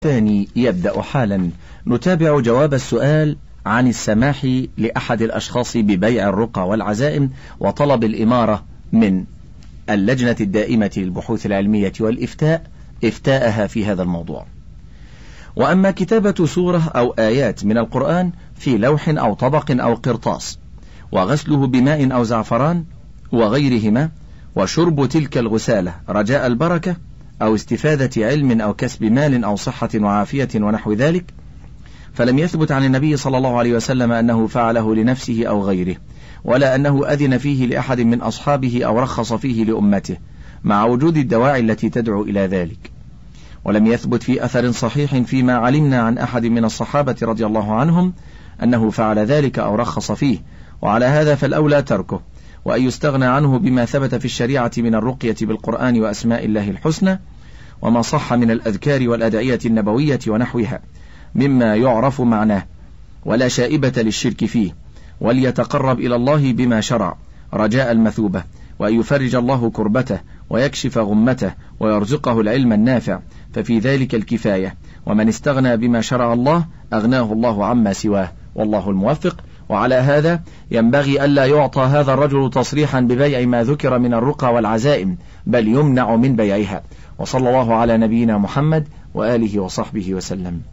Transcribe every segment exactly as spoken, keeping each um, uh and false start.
الثاني يبدأ حالا. نتابع جواب السؤال عن السماح لأحد الأشخاص ببيع الرقى والعزائم وطلب الإمارة من اللجنة الدائمة للبحوث العلمية والإفتاء إفتاءها في هذا الموضوع. وأما كتابة سورة أو آيات من القرآن في لوح أو طبق أو قرطاس وغسله بماء أو زعفران وغيرهما وشرب تلك الغسالة رجاء البركة أو استفادة علم أو كسب مال أو صحة وعافية ونحو ذلك، فلم يثبت عن النبي صلى الله عليه وسلم أنه فعله لنفسه أو غيره، ولا أنه أذن فيه لأحد من أصحابه أو رخص فيه لأمته، مع وجود الدواعي التي تدعو إلى ذلك. ولم يثبت في أثر صحيح فيما علمنا عن أحد من الصحابة رضي الله عنهم أنه فعل ذلك أو رخص فيه، وعلى هذا فالأولى تركه، وأن يستغنى عنه بما ثبت في الشريعة من الرقية بالقرآن وأسماء الله الحسنى، وما صح من الأذكار والأدعية النبوية ونحوها مما يعرف معناه ولا شائبة للشرك فيه، وليتقرب إلى الله بما شرع رجاء المثوبة، وأن يفرج الله كربته ويكشف غمته ويرزقه العلم النافع، ففي ذلك الكفاية، ومن استغنى بما شرع الله أغناه الله عما سواه، والله الموفق. وعلى هذا ينبغي ألا يعطى هذا الرجل تصريحا ببيع ما ذكر من الرقى والعزائم، بل يمنع من بيعها. وصلى الله على نبينا محمد وآله وصحبه وسلم.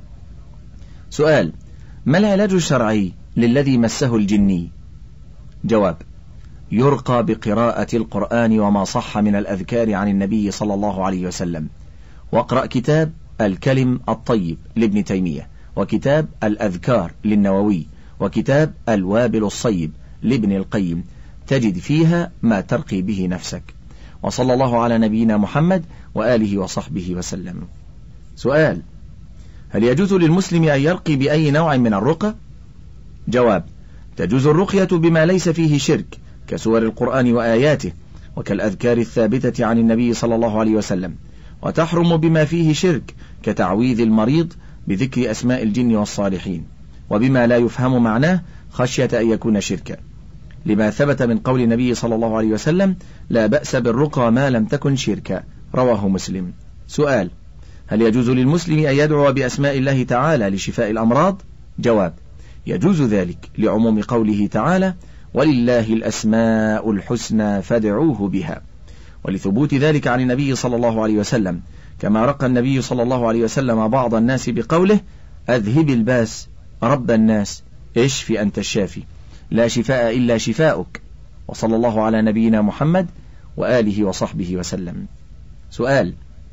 سؤال: ما العلاج الشرعي للذي مسه الجني؟ جواب: يرقى بقراءة القرآن وما صح من الأذكار عن النبي صلى الله عليه وسلم، واقرأ كتاب الكلم الطيب لابن تيمية، وكتاب الأذكار للنووي، وكتاب الوابل الصيب لابن القيم، تجد فيها ما ترقي به نفسك. وصلى الله على نبينا محمد وآله وصحبه وسلم. سؤال: هل يجوز للمسلم أن يرقي بأي نوع من الرقى؟ جواب: تجوز الرقية بما ليس فيه شرك كسور القرآن وآياته وكالأذكار الثابتة عن النبي صلى الله عليه وسلم، وتحرم بما فيه شرك كتعويذ المريض بذكر أسماء الجن والصالحين، وبما لا يفهم معناه خشية أن يكون شركا، لما ثبت من قول النبي صلى الله عليه وسلم: لا بأس بالرقى ما لم تكن شركا، رواه مسلم. سؤال: هل يجوز للمسلم أن يدعو بأسماء الله تعالى لشفاء الأمراض؟ جواب: يجوز ذلك لعموم قوله تعالى: ولله الأسماء الحسنى فادعوه بها، ولثبوت ذلك عن النبي صلى الله عليه وسلم، كما رقى النبي صلى الله عليه وسلم بعض الناس بقوله: أذهب الباس رب الناس اشف أنت الشافي، لا شفاء إلا شفاؤك. وصلى الله على نبينا محمد وآله وصحبه وسلم. سؤال: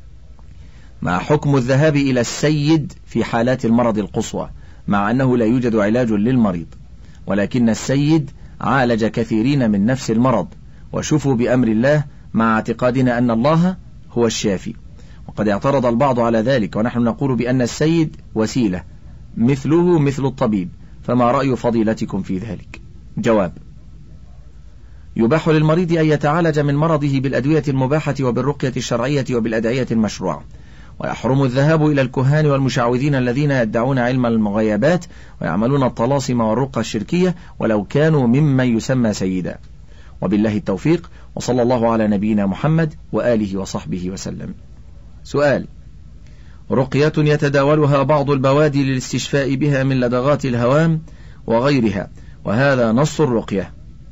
ما حكم الذهاب إلى السيد في حالات المرض القصوى، مع أنه لا يوجد علاج للمريض، ولكن السيد عالج كثيرين من نفس المرض وشفوا بأمر الله، مع اعتقادنا أن الله هو الشافي؟ وقد اعترض البعض على ذلك، ونحن نقول بأن السيد وسيلة مثله مثل الطبيب، فما رأي فضيلتكم في ذلك؟ جواب: يباح للمريض أن يتعالج من مرضه بالأدوية المباحة وبالرقية الشرعية وبالأدعية المشروعة، ويحرم الذهاب إلى الكهان والمشعوذين الذين يدعون علم المغيبات ويعملون الطلاسم والرقى الشركية ولو كانوا ممن يسمى سيدا. وبالله التوفيق، وصلى الله على نبينا محمد وآله وصحبه وسلم. سؤال: رقية يتداولها بعض البوادي للاستشفاء بها من لدغات الهوام وغيرها، وهذا نص الرقية: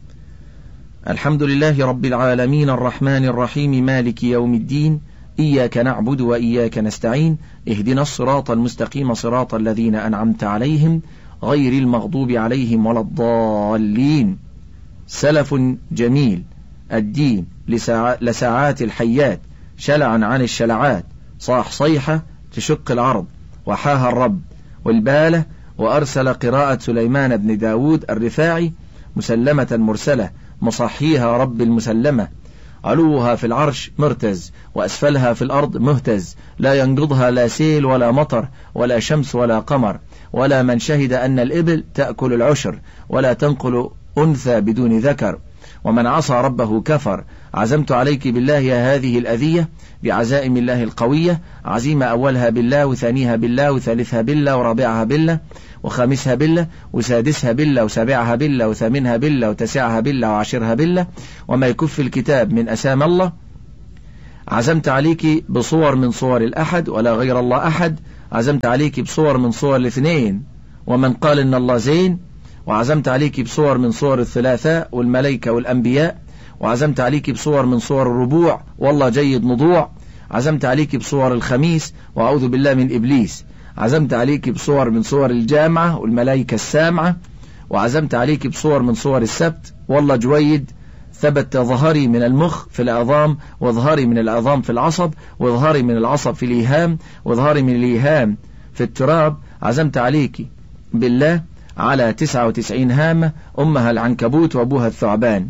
الحمد لله رب العالمين الرحمن الرحيم مالك يوم الدين، إياك نعبد وإياك نستعين، اهدنا الصراط المستقيم صراط الذين أنعمت عليهم غير المغضوب عليهم ولا الضالين. سلف جميل الدين لساع... لساعات الحيات، شلعا عن الشلعات، صاح صيحة تشق العرض، وحاها الرب والبالة، وأرسل قراءة سليمان بن داود الرفاعي مسلمة مرسلة مصحيها رب المسلمة، علوها في العرش مرتز وأسفلها في الأرض مهتز، لا ينقضها لا سيل ولا مطر ولا شمس ولا قمر، ولا من شهد أن الإبل تأكل العشر ولا تنقل أنثى بدون ذكر، ومن عصى ربه كفر. عزمت عليك بالله يا هذه الأذية بعزائم الله القوية، عزيمة أولها بالله وثانيها بالله وثالثها بالله ورابعها بالله وخامسها بالله وسادسها بالله وسابعها بالله وثامنها بالله وتسعها بالله وعشرها بالله، وما يكف الكتاب من أسام الله. عزمت عليك بصور من صور الأحد ولا غير الله أحد، عزمت عليك بصور من صور الاثنين ومن قال إن الله زين، وعزمت عليك بصور من صور الثلاثاء والملائكة والأنبياء، وعزمت عليك بصور من صور الربوع والله جيد مضوع، عزمت عليك بصور الخميس وأعوذ بالله من إبليس، عزمت عليك بصور من صور الجامعة والملائكة السامعة، وعزمت عليك بصور من صور السبت والله جويد، ثبت ظهري من المخ في العظام، وظهري من العظام في العصب، وظهري من العصب في الإيهام، وظهري من الإيهام في التراب. عزمت عليك بالله على تسعة وتسعين هامة أمها العنكبوت وأبوها الثعبان.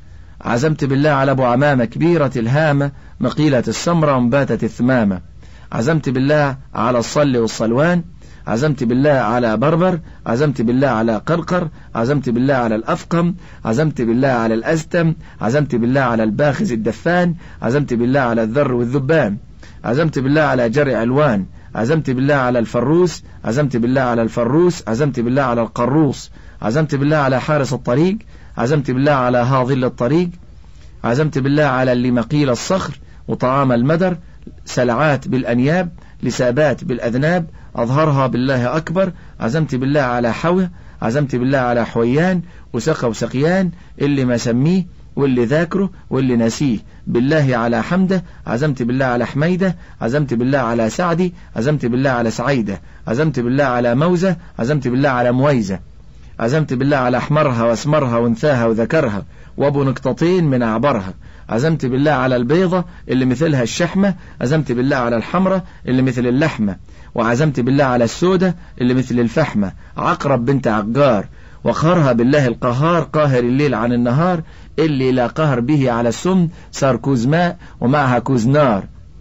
عزمت بالله على أبو عمامة كبيرة الهامة مقيلة السمرة ومباتة الثمامة. عزمت بالله على الصل والصلوان. عزمت بالله على بربر. عزمت بالله على قرقر. عزمت بالله على الأفقم. عزمت بالله على الأزتم. عزمت بالله على الباخز الدفان. عزمت بالله على الذر والذبان. عزمت بالله على جرع علوان. عزمت بالله على الفروس. عزمت بالله على الفروس. عزمت بالله على القروص. عزمت بالله على حارس الطريق. عزمت بالله على هاظل الطريق. عزمت بالله على اللي مقيل الصخر وطعام المدر، سلعات بالأنياب، لسابات بالأذناب، أظهرها بالله أكبر. عزمت بالله على حوى. عزمت بالله على حويان وسقى وسقيان، اللي ما سميه واللي ذاكره واللي نسيه، بالله على حمده. عزمت بالله على حميدة. عزمت بالله على سعدي. عزمت بالله على سعيدة. عزمت بالله على موزة. عزمت بالله على مويزة. عزمت بالله على أحمرها واسمرها وانثاها وذكرها وابو نقطتين من أعبرها. عزمت بالله على البيضة اللي مثلها الشحمة. عزمت بالله على الحمرة اللي مثل اللحمة. وعزمت بالله على السودة اللي مثل الفحمة، عقرب بنت عقار. وقهرها بالله القهار، قاهر الليل عن النهار، اللي لا قهر به على السم صار كوز ماء ومعها كوز نار،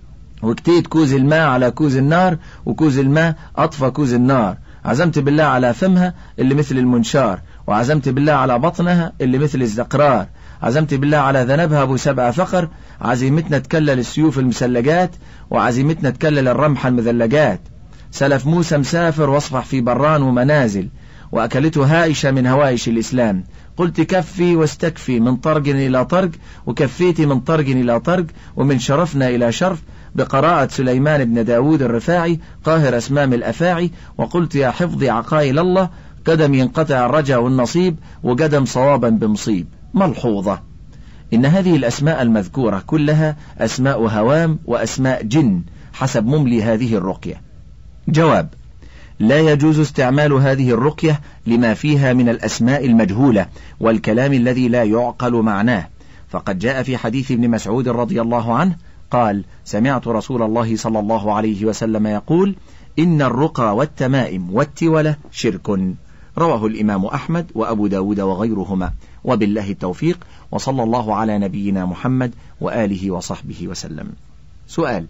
وكتيت كوز الماء على كوز النار، وكوز الماء أطفى كوز النار. عزمت بالله على فمها اللي مثل المنشار. وعزمت بالله على بطنها اللي مثل الزقرار. عزمت بالله على ذنبها أبو سبع فقر. عزيمتنا تكلل السيوف المسلجات، وعزيمتنا تكلل الرمح المذلجات. سلف موسى مسافر واصفح في بران ومنازل، وأكلته هائشة من هوائش الإسلام. قلت كفي واستكفي من طرق إلى طرق، وكفيت من طرق إلى طرق، ومن شرفنا إلى شرف، بقراءة سليمان بن داود الرفاعي قاهر أسمام الأفاعي. وقلت يا حفظي عقائل الله، قدم ينقطع الرجا والنصيب، وقدم صوابا بمصيب. ملحوظة: إن هذه الأسماء المذكورة كلها أسماء هوام وأسماء جن حسب مملي هذه الرقية. جواب: لا يجوز استعمال هذه الرقية لما فيها من الأسماء المجهولة والكلام الذي لا يعقل معناه، فقد جاء في حديث ابن مسعود رضي الله عنه قال: سمعت رسول الله صلى الله عليه وسلم يقول: إن الرقى والتمائم والتولة شرك. رواه الإمام أحمد وأبو داود وغيرهما، وبالله التوفيق، وصلى الله على نبينا محمد وآله وصحبه وسلم. سؤال: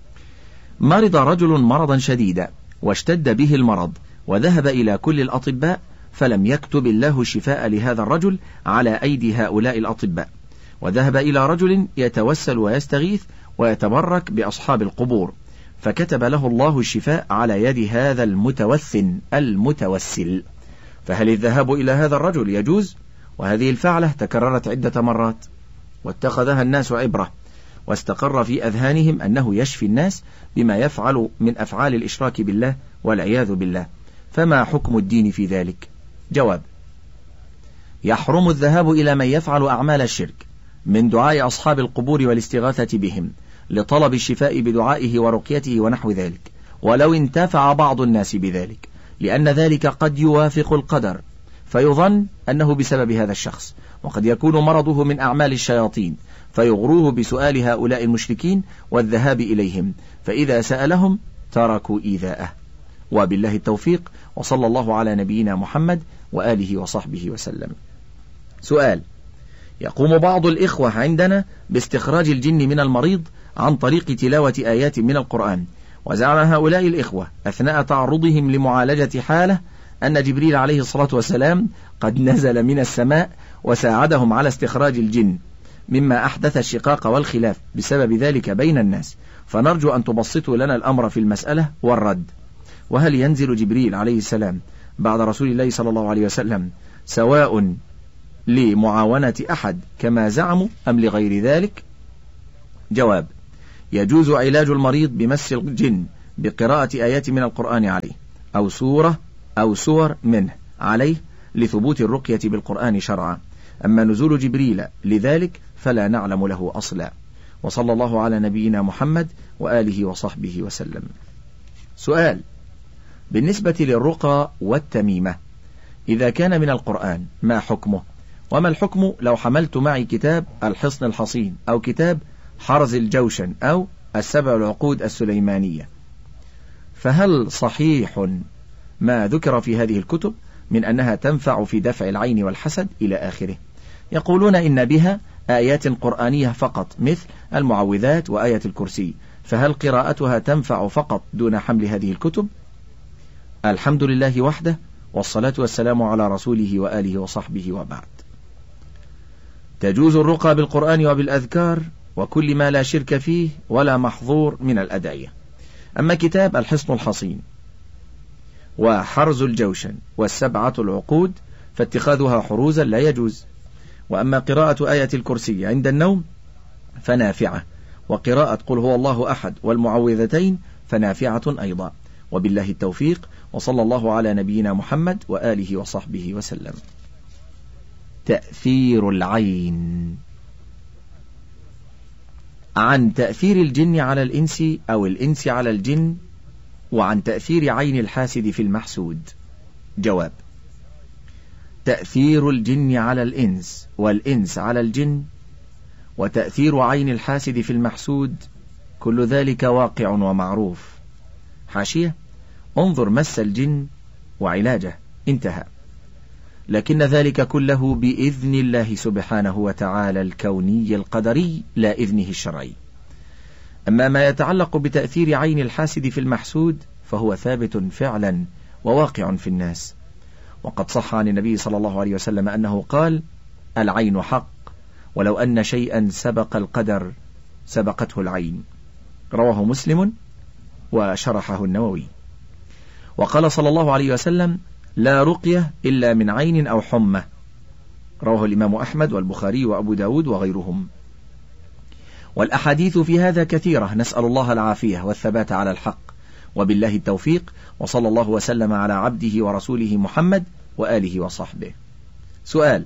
مرض رجل مرضا شديدا واشتد به المرض، وذهب إلى كل الأطباء، فلم يكتب الله الشفاء لهذا الرجل على أيدي هؤلاء الأطباء، وذهب إلى رجل يتوسل ويستغيث ويتبرك بأصحاب القبور، فكتب له الله الشفاء على يد هذا المتوثن المتوسل، فهل الذهاب إلى هذا الرجل يجوز؟ وهذه الفعلة تكررت عدة مرات، واتخذها الناس عبرة، واستقر في أذهانهم أنه يشفي الناس بما يفعل من أفعال الإشراك بالله والعياذ بالله، فما حكم الدين في ذلك؟ جواب: يحرم الذهاب إلى من يفعل أعمال الشرك من دعاء أصحاب القبور والاستغاثة بهم لطلب الشفاء بدعائه ورقيته ونحو ذلك، ولو انتفع بعض الناس بذلك، لأن ذلك قد يوافق القدر، فيظن أنه بسبب هذا الشخص، وقد يكون مرضه من أعمال الشياطين، فيغروه بسؤال هؤلاء المشركين والذهاب إليهم، فإذا سألهم تركوا إيذاءه. وبالله التوفيق، وصلى الله على نبينا محمد وآله وصحبه وسلم. سؤال: يقوم بعض الإخوة عندنا باستخراج الجن من المريض عن طريق تلاوة آيات من القرآن، وزعم هؤلاء الإخوة أثناء تعرضهم لمعالجة حالة أن جبريل عليه الصلاة والسلام قد نزل من السماء وساعدهم على استخراج الجن، مما أحدث الشقاق والخلاف بسبب ذلك بين الناس، فنرجو أن تبسطوا لنا الأمر في المسألة والرد. وهل ينزل جبريل عليه السلام بعد رسول الله صلى الله عليه وسلم سواء لمعاونة أحد كما زعموا أم لغير ذلك؟ جواب: يجوز علاج المريض بمس الجن بقراءة آيات من القرآن عليه أو سورة أو سور منه عليه لثبوت الرقية بالقرآن شرعا. أما نزول جبريل لذلك فلا نعلم له أصلا. وصلى الله على نبينا محمد وآله وصحبه وسلم. سؤال: بالنسبة للرقى والتميمة إذا كان من القرآن ما حكمه؟ وما الحكم لو حملت معي كتاب الحصن الحصين أو كتاب حرز الجوشن أو السبع العقود السليمانية؟ فهل صحيح ما ذكر في هذه الكتب من أنها تنفع في دفع العين والحسد إلى آخره؟ يقولون إن بها آيات قرآنية فقط مثل المعوذات وآية الكرسي، فهل قراءتها تنفع فقط دون حمل هذه الكتب؟ الحمد لله وحده، والصلاة والسلام على رسوله وآله وصحبه، وبعد. تجوز الرقى بالقرآن وبالأذكار وكل ما لا شرك فيه ولا محظور من الأدعية. أما كتاب الحصن الحصين وحرز الجوشن والسبعة العقود فاتخاذها حروزا لا يجوز. وأما قراءة آية الكرسي عند النوم فنافعة، وقراءة قل هو الله أحد والمعوذتين فنافعة أيضا. وبالله التوفيق، وصلى الله على نبينا محمد وآله وصحبه وسلم. تأثير العين. عن تأثير الجن على الإنس أو الإنس على الجن، وعن تأثير عين الحاسد في المحسود. جواب: تأثير الجن على الإنس والإنس على الجن وتأثير عين الحاسد في المحسود كل ذلك واقع ومعروف. حاشية: انظر مس الجن وعلاجه، انتهى. لكن ذلك كله بإذن الله سبحانه وتعالى الكوني القدري لا إذنه الشرعي. أما ما يتعلق بتأثير عين الحاسد في المحسود فهو ثابت فعلا وواقع في الناس. وقد صح عن النبي صلى الله عليه وسلم أنه قال: العين حق، ولو أن شيئا سبق القدر سبقته العين. رواه مسلم وشرحه النووي. وقال صلى الله عليه وسلم: لا رقية إلا من عين أو حمى. رواه الإمام أحمد والبخاري وأبو داود وغيرهم. والأحاديث في هذا كثيرة، نسأل الله العافية والثبات على الحق، وبالله التوفيق، وصلى الله وسلم على عبده ورسوله محمد وآله وصحبه. سؤال: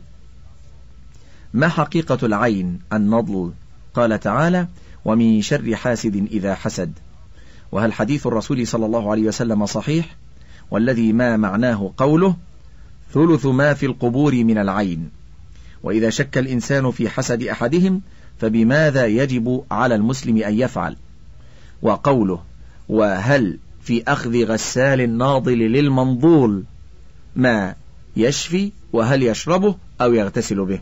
ما حقيقة العين النضل؟ قال تعالى: ومن شر حاسد إذا حسد. وهل حديث الرسول صلى الله عليه وسلم صحيح؟ والذي ما معناه قوله: ثلث ما في القبور من العين. وإذا شك الإنسان في حسد أحدهم فبماذا يجب على المسلم أن يفعل؟ وقوله: وهل في أخذ غسال الناضل للمنضول ما يشفي، وهل يشربه أو يغتسل به؟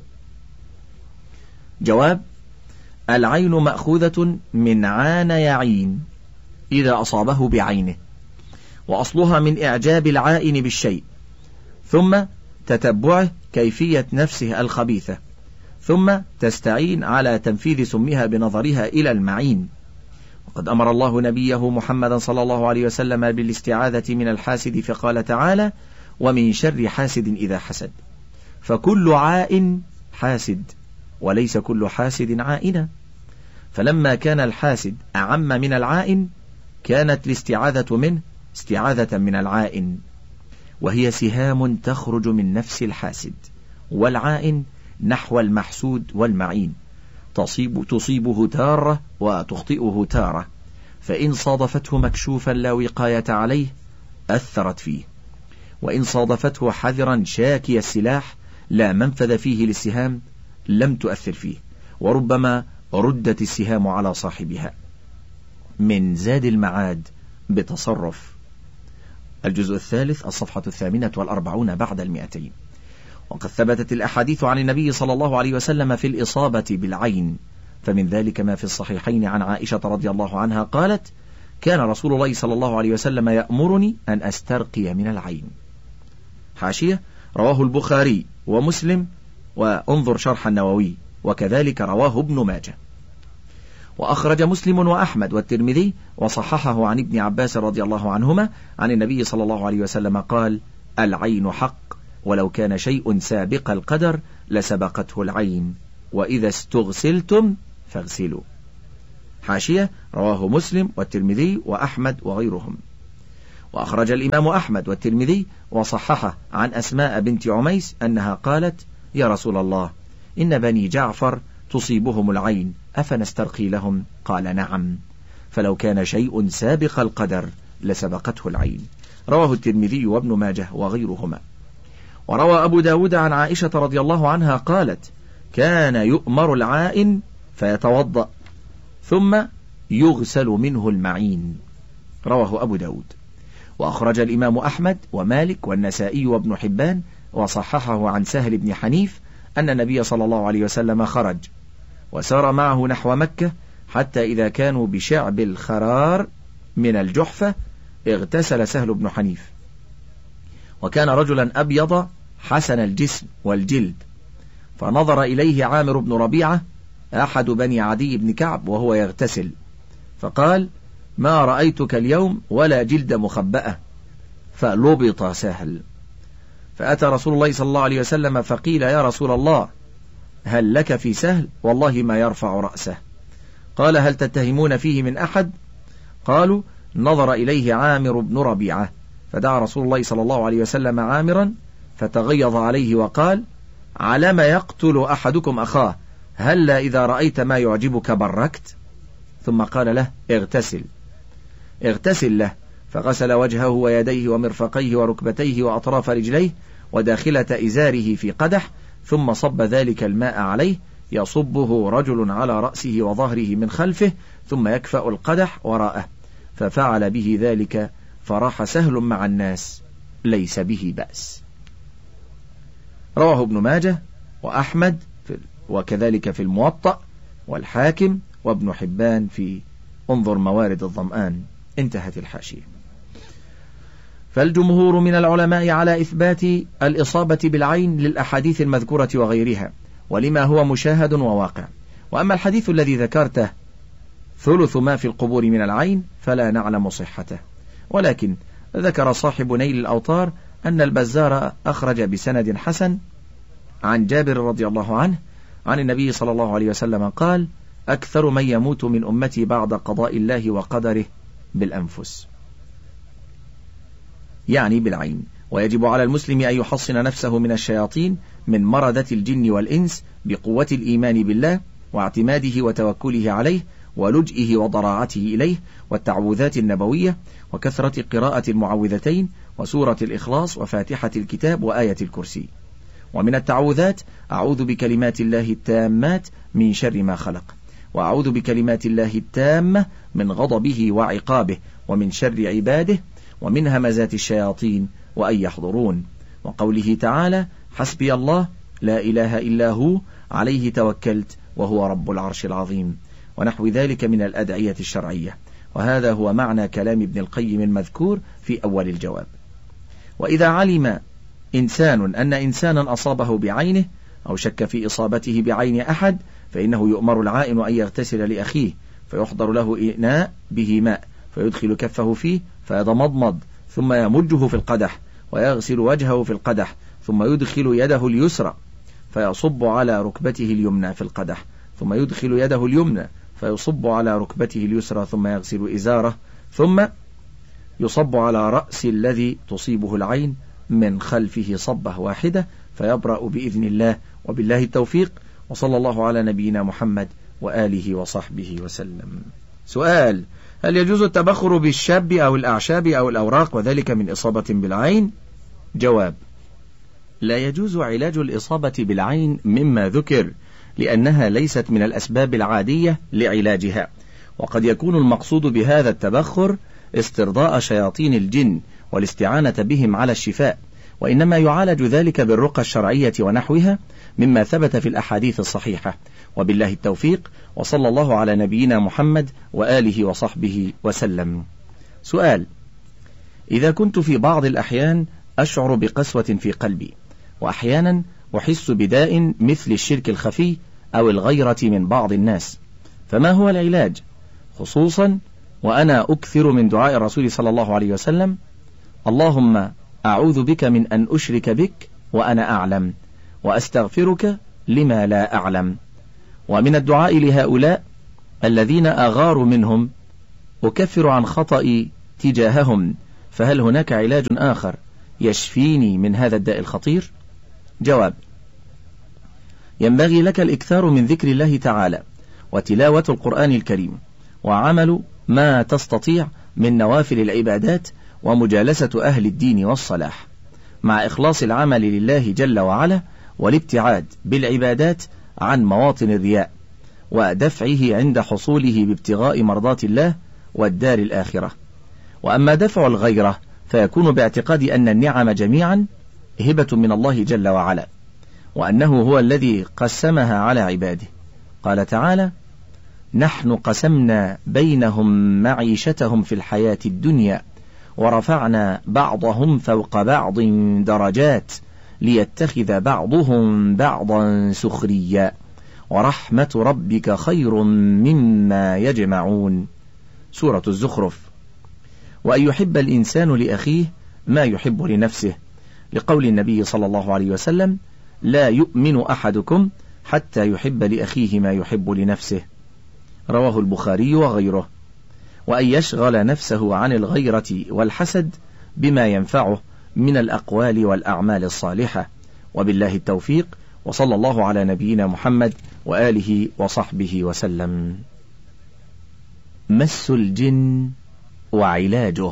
جواب: العين مأخوذة من عان يعين إذا أصابه بعينه، وأصلها من إعجاب العائن بالشيء ثم تتبعه كيفية نفسه الخبيثة، ثم تستعين على تنفيذ سمها بنظرها إلى المعين. وقد أمر الله نبيه محمدا صلى الله عليه وسلم بالاستعاذة من الحاسد، فقال تعالى: ومن شر حاسد إذا حسد. فكل عائن حاسد، وليس كل حاسد عائنا. فلما كان الحاسد أعم من العائن كانت الاستعاذة منه استعاذة من العائن، وهي سهام تخرج من نفس الحاسد، والعائن نحو المحسود والمعين، تصيب تصيبه تارة وتخطئه تارة، فإن صادفته مكشوفا لا وقاية عليه أثرت فيه، وإن صادفته حذرا شاكي السلاح لا منفذ فيه للسهام لم تؤثر فيه، وربما ردت السهام على صاحبها. من زاد المعاد بتصرف، الجزء الثالث، الصفحة الثامنة والأربعون بعد المئتين. وقد ثبتت الأحاديث عن النبي صلى الله عليه وسلم في الإصابة بالعين، فمن ذلك ما في الصحيحين عن عائشة رضي الله عنها قالت: كان رسول الله صلى الله عليه وسلم يأمرني أن أسترقي من العين. حاشية: رواه البخاري ومسلم، وانظر شرح النووي، وكذلك رواه ابن ماجه. وأخرج مسلم وأحمد والترمذي وصححه عن ابن عباس رضي الله عنهما عن النبي صلى الله عليه وسلم قال: العين حق، ولو كان شيء سابق القدر لسبقته العين، وإذا استغسلتم فاغسلوا. حاشية: رواه مسلم والترمذي وأحمد وغيرهم. وأخرج الإمام أحمد والترمذي وصححه عن أسماء بنت عميس أنها قالت: يا رسول الله، إن بني جعفر تصيبهم العين، أفنسترقي لهم؟ قال: نعم، فلو كان شيء سابق القدر لسبقته العين. رواه الترمذي وابن ماجه وغيرهما. وروى أبو داود عن عائشة رضي الله عنها قالت: كان يؤمر العائن فيتوضأ ثم يغسل منه المعين. رواه أبو داود. وأخرج الإمام أحمد ومالك والنسائي وابن حبان وصححه عن سهل بن حنيف أن النبي صلى الله عليه وسلم خرج وسار معه نحو مكة حتى إذا كانوا بشعب الخرار من الجحفة اغتسل سهل بن حنيف، وكان رجلا أبيض حسن الجسم والجلد، فنظر إليه عامر بن ربيعة أحد بني عدي بن كعب وهو يغتسل، فقال: ما رأيتك اليوم ولا جلد مخبأة، فلبط سهل. فأتى رسول الله صلى الله عليه وسلم فقيل: يا رسول الله، هل لك في سهل؟ والله ما يرفع رأسه. قال: هل تتهمون فيه من أحد؟ قالوا: نظر إليه عامر بن ربيعة، فدعا رسول الله صلى الله عليه وسلم عامرا فتغيظ عليه وقال: علم يقتل أحدكم أخاه؟ هلا إذا رأيت ما يعجبك بركت؟ ثم قال له: اغتسل اغتسل له، فغسل وجهه ويديه ومرفقيه وركبتيه وأطراف رجليه وداخلة إزاره في قدح، ثم صب ذلك الماء عليه يصبه رجل على رأسه وظهره من خلفه، ثم يكفأ القدح وراءه، ففعل به ذلك فراح سهل مع الناس ليس به بأس. رواه ابن ماجه وأحمد وكذلك في الموطأ والحاكم وابن حبان في انظر موارد الظمآن. انتهت الحاشية. فالجمهور من العلماء على إثبات الإصابة بالعين للأحاديث المذكورة وغيرها، ولما هو مشاهد وواقع. وأما الحديث الذي ذكرته ثلث ما في القبور من العين فلا نعلم صحته، ولكن ذكر صاحب نيل الأوطار أن البزار أخرج بسند حسن عن جابر رضي الله عنه عن النبي صلى الله عليه وسلم قال: أكثر من يموت من أمتي بعد قضاء الله وقدره بالأنفس، يعني بالعين. ويجب على المسلم أن يحصن نفسه من الشياطين من مردة الجن والإنس بقوة الإيمان بالله واعتماده وتوكله عليه ولجئه وضراعته إليه، والتعوذات النبوية، وكثرة قراءة المعوذتين وسورة الإخلاص وفاتحة الكتاب وآية الكرسي. ومن التعوذات: أعوذ بكلمات الله التامات من شر ما خلق، وأعوذ بكلمات الله التامة من غضبه وعقابه ومن شر عباده ومن همزات الشياطين وأن يحضرون. وقوله تعالى: حسبي الله لا إله إلا هو عليه توكلت وهو رب العرش العظيم، ونحو ذلك من الأدعية الشرعية. وهذا هو معنى كلام ابن القيم المذكور في أول الجواب. وإذا علم إنسان أن إنسانا أصابه بعينه أو شك في إصابته بعين أحد فإنه يؤمر العائن أن يغتسل لأخيه، فيحضر له إناء به ماء فيدخل كفه فيه فيضمضمض، ثم يمجه في القدح ويغسل وجهه في القدح، ثم يدخل يده اليسرى فيصب على ركبته اليمنى في القدح، ثم يدخل يده اليمنى فيصب على ركبته اليسرى، ثم يغسل إزاره، ثم يصب على رأس الذي تصيبه العين من خلفه صبة واحدة فيبرأ بإذن الله، وبالله التوفيق، وصلى الله على نبينا محمد وآله وصحبه وسلم. سؤال: هل يجوز التبخر بالشاب أو الأعشاب أو الأوراق وذلك من إصابة بالعين؟ جواب: لا يجوز علاج الإصابة بالعين مما ذكر، لأنها ليست من الأسباب العادية لعلاجها، وقد يكون المقصود بهذا التبخر استرضاء شياطين الجن والاستعانة بهم على الشفاء، وإنما يعالج ذلك بالرقى الشرعية ونحوها مما ثبت في الأحاديث الصحيحة، وبالله التوفيق، وصلى الله على نبينا محمد وآله وصحبه وسلم. سؤال: إذا كنت في بعض الأحيان أشعر بقسوة في قلبي، وأحيانا أحس بداء مثل الشرك الخفي أو الغيرة من بعض الناس، فما هو العلاج؟ خصوصا وأنا أكثر من دعاء الرسول صلى الله عليه وسلم: اللهم أعوذ بك من أن أشرك بك وأنا أعلم، وأستغفرك لما لا أعلم. ومن الدعاء لهؤلاء: الذين أغاروا منهم أكفر عن خطئي تجاههم، فهل هناك علاج آخر يشفيني من هذا الداء الخطير؟ جواب: ينبغي لك الإكثار من ذكر الله تعالى وتلاوة القرآن الكريم وعمل ما تستطيع من نوافل العبادات ومجالسة أهل الدين والصلاح، مع إخلاص العمل لله جل وعلا والابتعاد بالعبادات عن مواطن الرياء ودفعه عند حصوله بابتغاء مرضات الله والدار الآخرة. وأما دفع الغيرة فيكون باعتقاد أن النعم جميعا هبة من الله جل وعلا، وأنه هو الذي قسمها على عباده. قال تعالى: نحن قسمنا بينهم معيشتهم في الحياة الدنيا ورفعنا بعضهم فوق بعض درجات ليتخذ بعضهم بعضا سخريا ورحمة ربك خير مما يجمعون. سورة الزخرف. وأن يحب الإنسان لأخيه ما يحب لنفسه، لقول النبي صلى الله عليه وسلم: لا يؤمن أحدكم حتى يحب لأخيه ما يحب لنفسه، رواه البخاري وغيره. وأن يشغل نفسه عن الغيرة والحسد بما ينفعه من الأقوال والأعمال الصالحة. وبالله التوفيق، وصلى الله على نبينا محمد وآله وصحبه وسلم. مس الجن وعلاجه.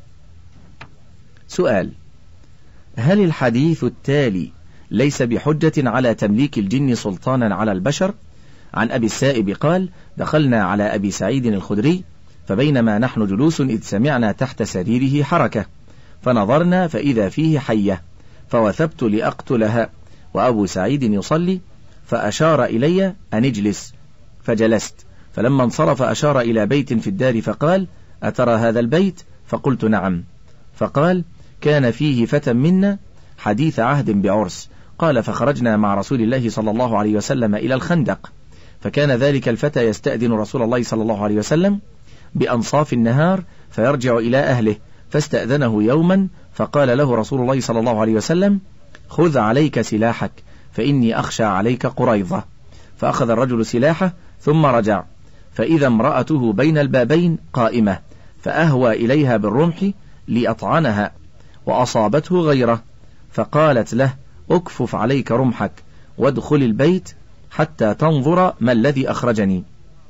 سؤال: هل الحديث التالي ليس بحجة على تمليك الجن سلطانا على البشر؟ عن أبي السائب قال: دخلنا على أبي سعيد الخدري فبينما نحن جلوس إذ سمعنا تحت سريره حركة، فنظرنا فإذا فيه حية، فوثبت لأقتلها وأبو سعيد يصلي، فأشار إلي أن اجلس، فجلست، فلما انصرف أشار إلى بيت في الدار فقال: أترى هذا البيت؟ فقلت: نعم. فقال: كان فيه فتى منا حديث عهد بعرس. قال: فخرجنا مع رسول الله صلى الله عليه وسلم إلى الخندق، فكان ذلك الفتى يستأذن رسول الله صلى الله عليه وسلم بأنصاف النهار فيرجع إلى أهله، فاستأذنه يوما فقال له رسول الله صلى الله عليه وسلم: خذ عليك سلاحك فإني أخشى عليك قريظة. فأخذ الرجل سلاحه ثم رجع، فإذا امرأته بين البابين قائمة، فأهوى إليها بالرمح لأطعنها وأصابته غيره، فقالت له: أكفف عليك رمحك وادخل البيت حتى تنظر ما الذي أخرجني.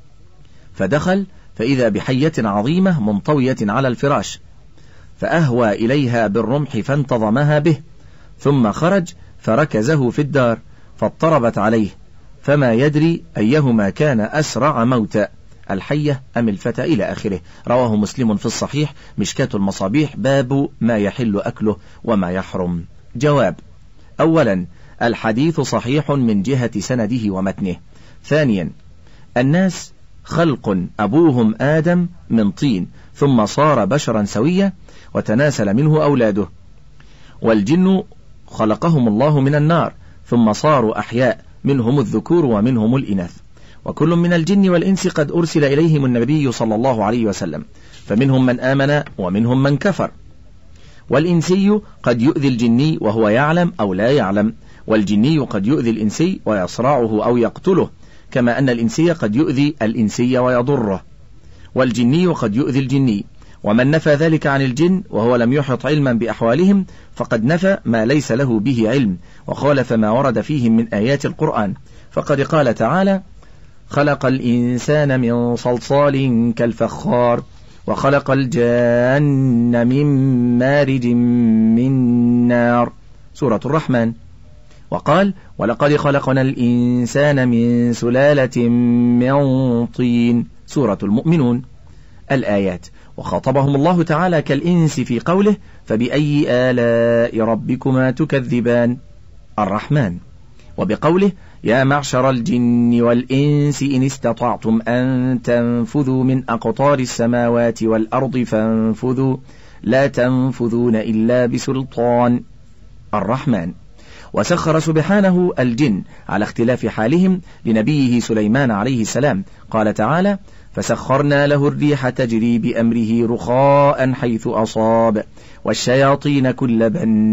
فدخل فإذا بحية عظيمة منطوية على الفراش، فأهوى إليها بالرمح فانتظمها به، ثم خرج فركزه في الدار فاضطربت عليه، فما يدري أيهما كان أسرع موتا، الحية أم الفتى، إلى آخره. رواه مسلم في الصحيح مشكاة المصابيح باب ما يحل أكله وما يحرم. جواب: أولا، الحديث صحيح من جهة سنده ومتنه. ثانيا، الناس خلق أبوهم آدم من طين ثم صار بشرا سويا وتناسل منه أولاده، والجن خلقهم الله من النار ثم صاروا أحياء، منهم الذكور ومنهم الإناث، وكل من الجن والإنس قد أرسل إليهم النبي صلى الله عليه وسلم، فمنهم من آمن ومنهم من كفر. والإنسي قد يؤذي الجني وهو يعلم أو لا يعلم، والجني قد يؤذي الإنسي ويصرعه أو يقتله، كما أن الإنسي قد يؤذي الإنسي ويضره، والجني قد يؤذي الجني. ومن نفى ذلك عن الجن وهو لم يحط علما بأحوالهم فقد نفى ما ليس له به علم، وخالف ما ورد فيهم من آيات القرآن. فقد قال تعالى: خلق الإنسان من صلصال كالفخار وخلق الجان من مارج من نار، سورة الرحمن. وقال: ولقد خلقنا الإنسان من سلالة من طين، سورة المؤمنون، الآيات. وخاطبهم الله تعالى كالإنس في قوله: فبأي آلاء ربكما تكذبان، الرحمن. وبقوله: يا معشر الجن والإنس إن استطعتم أن تنفذوا من أقطار السماوات والأرض فانفذوا لا تنفذون إلا بسلطان، الرحمن. وسخر سبحانه الجن على اختلاف حالهم لنبيه سليمان عليه السلام، قال تعالى: فسخرنا له الريح تجري بأمره رخاء حيث أصاب والشياطين كل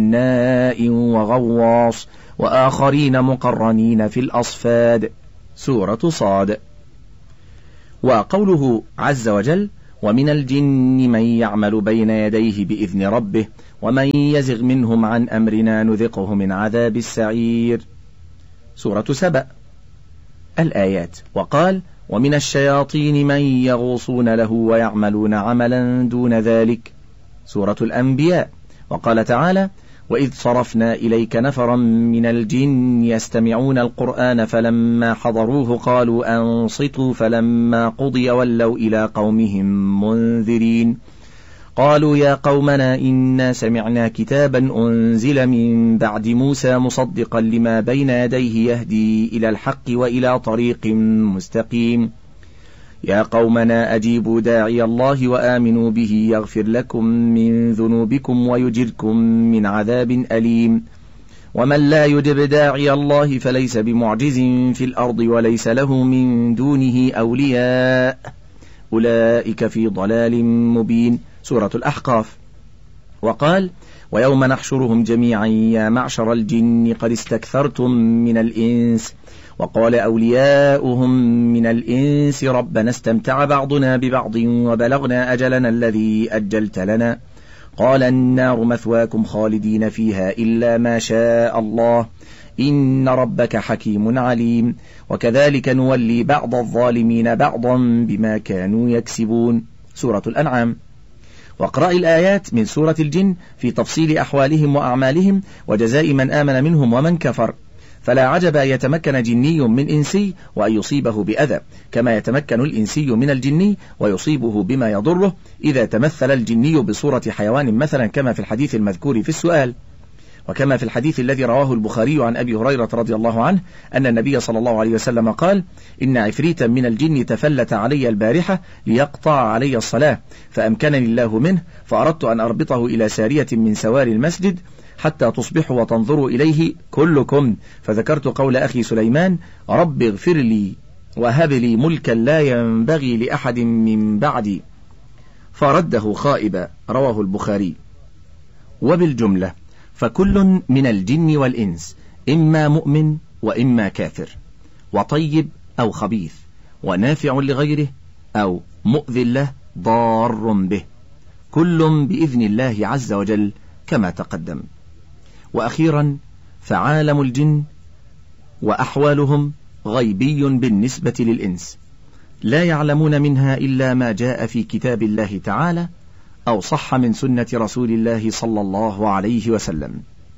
بناء وغواص وآخرين مقرنين في الأصفاد، سورة صاد. وقوله عز وجل: ومن الجن من يعمل بين يديه بإذن ربه ومن يزغ منهم عن أمرنا نذقه من عذاب السعير. سورة سبأ الآيات. وقال: ومن الشياطين من يغوصون له ويعملون عملا دون ذلك. سورة الأنبياء. وقال تعالى: وإذ صرفنا إليك نفرا من الجن يستمعون القرآن فلما حضروه قالوا أنصتوا فلما قضي ولوا إلى قومهم منذرين قالوا يا قومنا إنا سمعنا كتابا أنزل من بعد موسى مصدقا لما بين يديه يهدي إلى الحق وإلى طريق مستقيم يا قومنا أجيبوا داعي الله وآمنوا به يغفر لكم من ذنوبكم ويجركم من عذاب أليم ومن لا يجب داعي الله فليس بمعجز في الأرض وليس له من دونه أولياء أولئك في ضلال مبين. سورة الأحقاف. وقال: ويوم نحشرهم جميعا يا معشر الجن قد استكثرتم من الإنس وقال أولياؤهم من الإنس ربنا استمتع بعضنا ببعض وبلغنا أجلنا الذي أجلت لنا قال النار مثواكم خالدين فيها إلا ما شاء الله إن ربك حكيم عليم وكذلك نولي بعض الظالمين بعضا بما كانوا يكسبون. سورة الأنعام. واقرأ الآيات من سورة الجن في تفصيل أحوالهم وأعمالهم وجزاء من آمن منهم ومن كفر، فلا عجب أن يتمكن جني من إنسي وأن يصيبه بأذى كما يتمكن الإنسي من الجني ويصيبه بما يضره إذا تمثل الجني بصورة حيوان مثلا كما في الحديث المذكور في السؤال. وكما في الحديث الذي رواه البخاري عن أبي هريرة رضي الله عنه أن النبي صلى الله عليه وسلم قال: إن عفريتا من الجن تفلت علي البارحة ليقطع علي الصلاة فأمكنني الله منه فأردت أن أربطه إلى سارية من سواري المسجد حتى تصبحوا وتنظروا إليه كلكم، فذكرت قول أخي سليمان: رب اغفر لي وهب لي ملكا لا ينبغي لأحد من بعدي، فرده خائبا. رواه البخاري. وبالجملة فكل من الجن والإنس إما مؤمن وإما كافر، وطيب أو خبيث، ونافع لغيره أو مؤذ له ضار به، كل بإذن الله عز وجل كما تقدم. وأخيرا فعالم الجن وأحوالهم غيبي بالنسبة للإنس، لا يعلمون منها إلا ما جاء في كتاب الله تعالى أو صح من سنة رسول الله صلى الله عليه وسلم،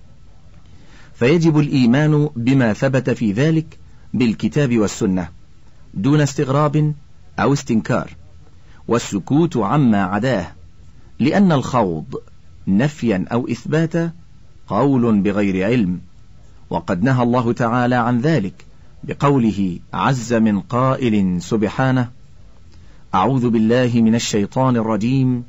فيجب الإيمان بما ثبت في ذلك بالكتاب والسنة دون استغراب أو استنكار، والسكوت عما عداه، لأن الخوض نفيا أو إثباتا قول بغير علم، وقد نهى الله تعالى عن ذلك بقوله عز من قائل سبحانه: أعوذ بالله من الشيطان الرجيم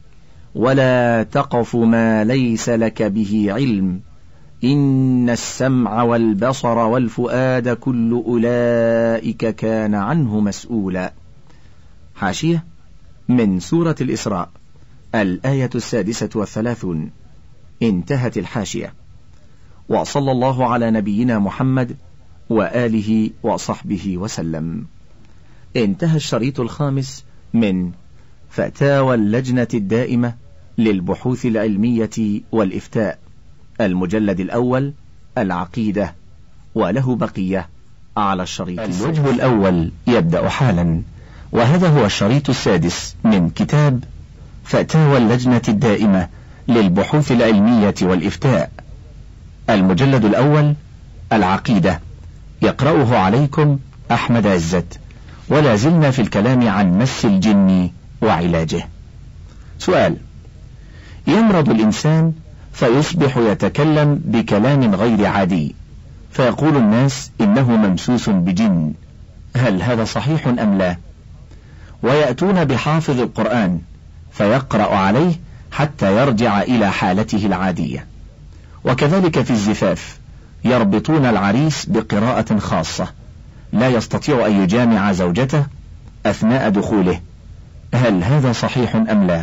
ولا تقف ما ليس لك به علم إن السمع والبصر والفؤاد كل أولئك كان عنه مسؤولا. حاشية من سورة الإسراء الآية السادسة والثلاثون. انتهت الحاشية. وصلى الله على نبينا محمد وآله وصحبه وسلم. انتهى الشريط الخامس من فتاوى اللجنة الدائمة للبحوث العلمية والإفتاء، المجلد الأول العقيدة، وله بقية على الشريط. الوجه الأول يبدأ حالا، وهذا هو الشريط السادس من كتاب فتاوى اللجنة الدائمة للبحوث العلمية والإفتاء، المجلد الأول العقيدة، يقرأه عليكم أحمد عزت، ولا زلنا في الكلام عن مس الجن وعلاجه. سؤال: يمرض الإنسان فيصبح يتكلم بكلام غير عادي، فيقول الناس إنه ممسوس بجن، هل هذا صحيح أم لا؟ ويأتون بحافظ القرآن فيقرأ عليه حتى يرجع إلى حالته العادية. وكذلك في الزفاف يربطون العريس بقراءة خاصة، لا يستطيع أن يجامع زوجته أثناء دخوله، هل هذا صحيح أم لا؟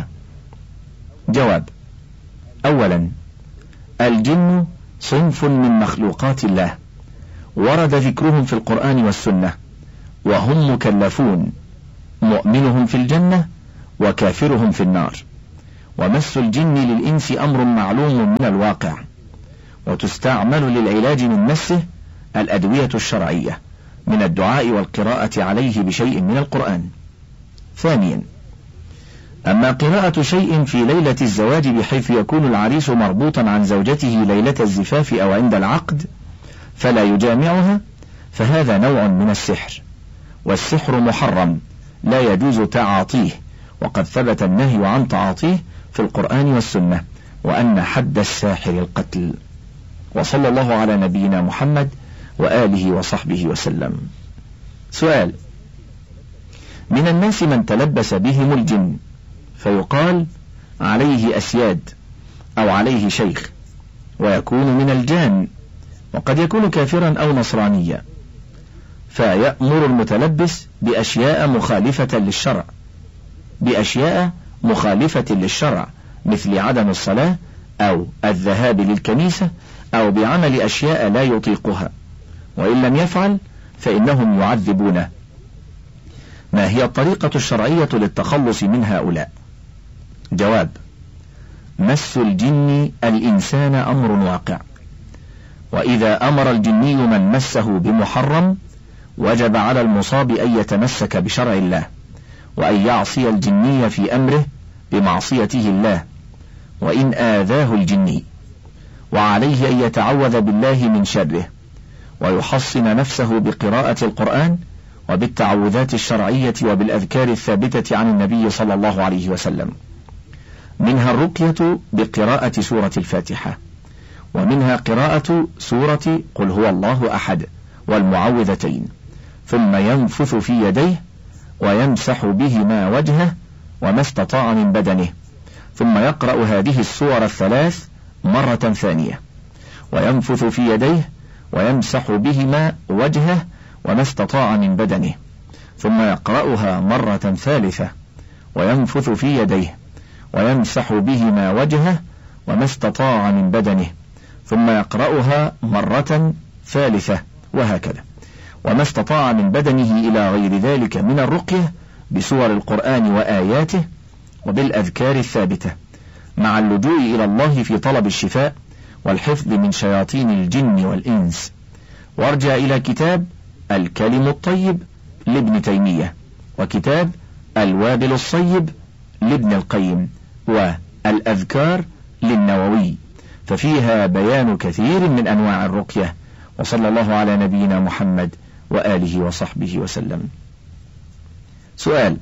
جواب: أولا، الجن صنف من مخلوقات الله، ورد ذكرهم في القرآن والسنة، وهم مكلفون مؤمنهم في الجنة وكافرهم في النار. ومس الجن للإنس أمر معلوم من الواقع، وتستعمل للعلاج من مسه الأدوية الشرعية من الدعاء والقراءة عليه بشيء من القرآن. ثانيا، أما قراءة شيء في ليلة الزواج بحيث يكون العريس مربوطا عن زوجته ليلة الزفاف أو عند العقد فلا يجامعها، فهذا نوع من السحر، والسحر محرم لا يجوز تعاطيه، وقد ثبت النهي عن تعاطيه في القرآن والسنة، وأن حد الساحر القتل. وصلى الله على نبينا محمد وآله وصحبه وسلم. سؤال: من الناس من تلبس بهم الجن فيقال عليه أسياد أو عليه شيخ، ويكون من الجان، وقد يكون كافرا أو نصرانيا، فيأمر المتلبس بأشياء مخالفة للشرع بأشياء مخالفة للشرع مثل عدم الصلاة أو الذهاب للكنيسة أو بعمل أشياء لا يطيقها، وإن لم يفعل فإنهم يعذبونه. ما هي الطريقة الشرعية للتخلص من هؤلاء؟ جواب: مس الجن الإنسان أمر واقع، وإذا أمر الجني من مسه بمحرم وجب على المصاب أن يتمسك بشرع الله، وأن يعصي الجني في أمره بمعصيته الله وإن آذاه الجني، وعليه أن يتعوذ بالله من شره، ويحصن نفسه بقراءة القرآن وبالتعوذات الشرعية وبالأذكار الثابتة عن النبي صلى الله عليه وسلم، منها الرقية بقراءة سورة الفاتحة، ومنها قراءة سورة قل هو الله أحد والمعوذتين، ثم ينفث في يديه ويمسح بهما وجهه وما استطاع من بدنه، ثم يقرأ هذه السور الثلاث مرة ثانية، وينفث في يديه ويمسح بهما وجهه وما استطاع من بدنه، ثم يقرأها مرة ثالثة وينفث في يديه ويمسح بهما وجهه وما استطاع من بدنه، ثم يقرأها مرة ثالثة، وهكذا، وما استطاع من بدنه إلى غير ذلك من الرقية بسور القرآن وآياته وبالأذكار الثابتة، مع اللجوء إلى الله في طلب الشفاء والحفظ من شياطين الجن والإنس. وارجع إلى كتاب الكلم الطيب لابن تيمية، وكتاب الوابل الصيب لابن القيم، والأذكار للنووي، ففيها بيان كثير من أنواع الرقية. وصلى الله على نبينا محمد وآله وصحبه وسلم. سؤال: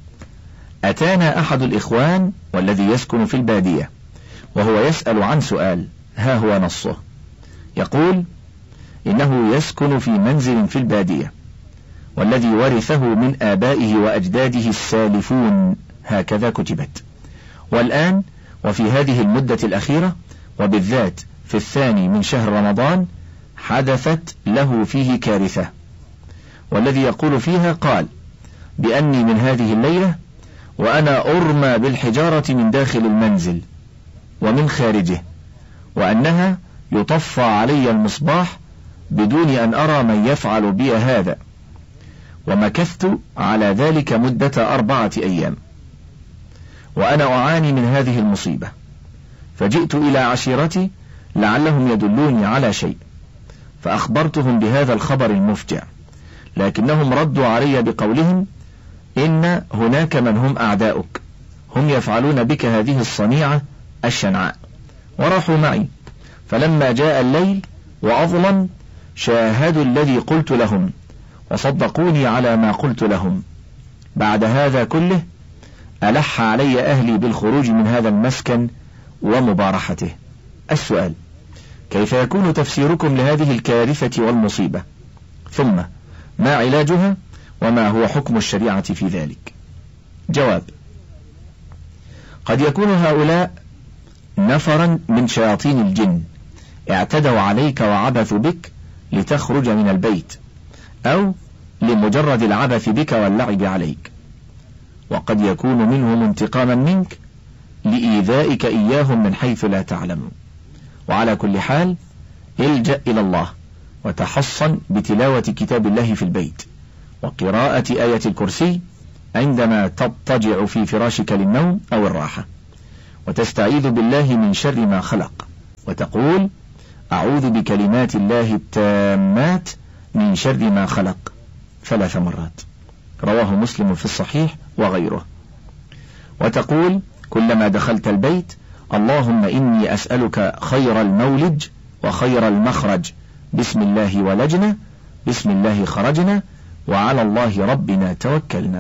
أتانا أحد الإخوان والذي يسكن في البادية وهو يسأل عن سؤال، ها هو نصه، يقول إنه يسكن في منزل في البادية والذي ورثه من آبائه وأجداده السالفون، هكذا كتبت، والآن وفي هذه المدة الأخيرة وبالذات في الثاني من شهر رمضان حدثت له فيه كارثة، والذي يقول فيها قال بأني من هذه الليلة وأنا أرمى بالحجارة من داخل المنزل ومن خارجه، وأنها يطفى علي المصباح بدون أن أرى من يفعل بي هذا، ومكثت على ذلك مدة أربعة أيام وأنا أعاني من هذه المصيبة، فجئت إلى عشيرتي لعلهم يدلوني على شيء، فأخبرتهم بهذا الخبر المفجع، لكنهم ردوا علي بقولهم إن هناك من هم أعداؤك، هم يفعلون بك هذه الصنيعة الشنعاء، وراحوا معي، فلما جاء الليل وأظلم شاهدوا الذي قلت لهم وصدقوني على ما قلت لهم. بعد هذا كله ألح علي أهلي بالخروج من هذا المسكن ومبارحته. السؤال: كيف يكون تفسيركم لهذه الكارثة والمصيبة؟ ثم ما علاجها وما هو حكم الشريعة في ذلك؟ جواب: قد يكون هؤلاء نفرا من شياطين الجن اعتدوا عليك وعبثوا بك لتخرج من البيت، أو لمجرد العبث بك واللعب عليك، وقد يكون منهم انتقاما منك لإيذائك إياهم من حيث لا تعلم. وعلى كل حال الجأ إلى الله وتحصن بتلاوة كتاب الله في البيت وقراءة آية الكرسي عندما تضطجع في فراشك للنوم أو الراحة، وتستعيذ بالله من شر ما خلق، وتقول أعوذ بكلمات الله التامات من شر ما خلق ثلاث مرات، رواه مسلم في الصحيح وغيره. وتقول كلما دخلت البيت اللهم إني أسألك خير المولج وخير المخرج، بسم الله ولجنا، بسم الله خرجنا، وعلى الله ربنا توكلنا.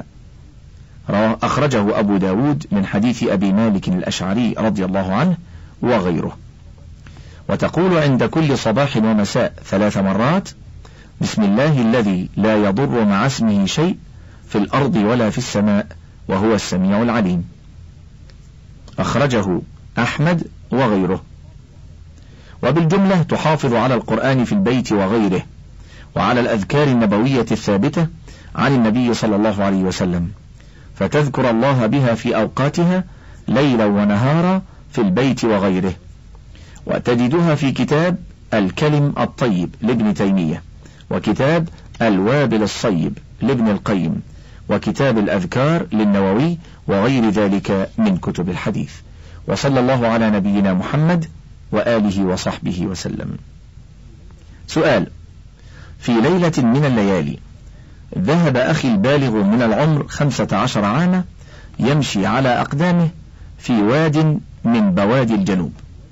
أخرجه أبو داود من حديث أبي مالك الأشعري رضي الله عنه وغيره. وتقول عند كل صباح ومساء ثلاث مرات بسم الله الذي لا يضر مع اسمه شيء في الأرض ولا في السماء وهو السميع العليم. أخرجه أحمد وغيره. وبالجملة تحافظ على القرآن في البيت وغيره، وعلى الأذكار النبوية الثابتة عن النبي صلى الله عليه وسلم، فتذكر الله بها في أوقاتها ليلا ونهارا في البيت وغيره. وتجدها في كتاب الكلم الطيب لابن تيمية، وكتاب الوابل الصيب لابن القيم، وكتاب الأذكار للنووي، وغير ذلك من كتب الحديث. وصلى الله على نبينا محمد وآله وصحبه وسلم. سؤال: في ليلة من الليالي ذهب أخي البالغ من العمر خمسة عشر عاما يمشي على أقدامه في واد من بوادي الجنوب،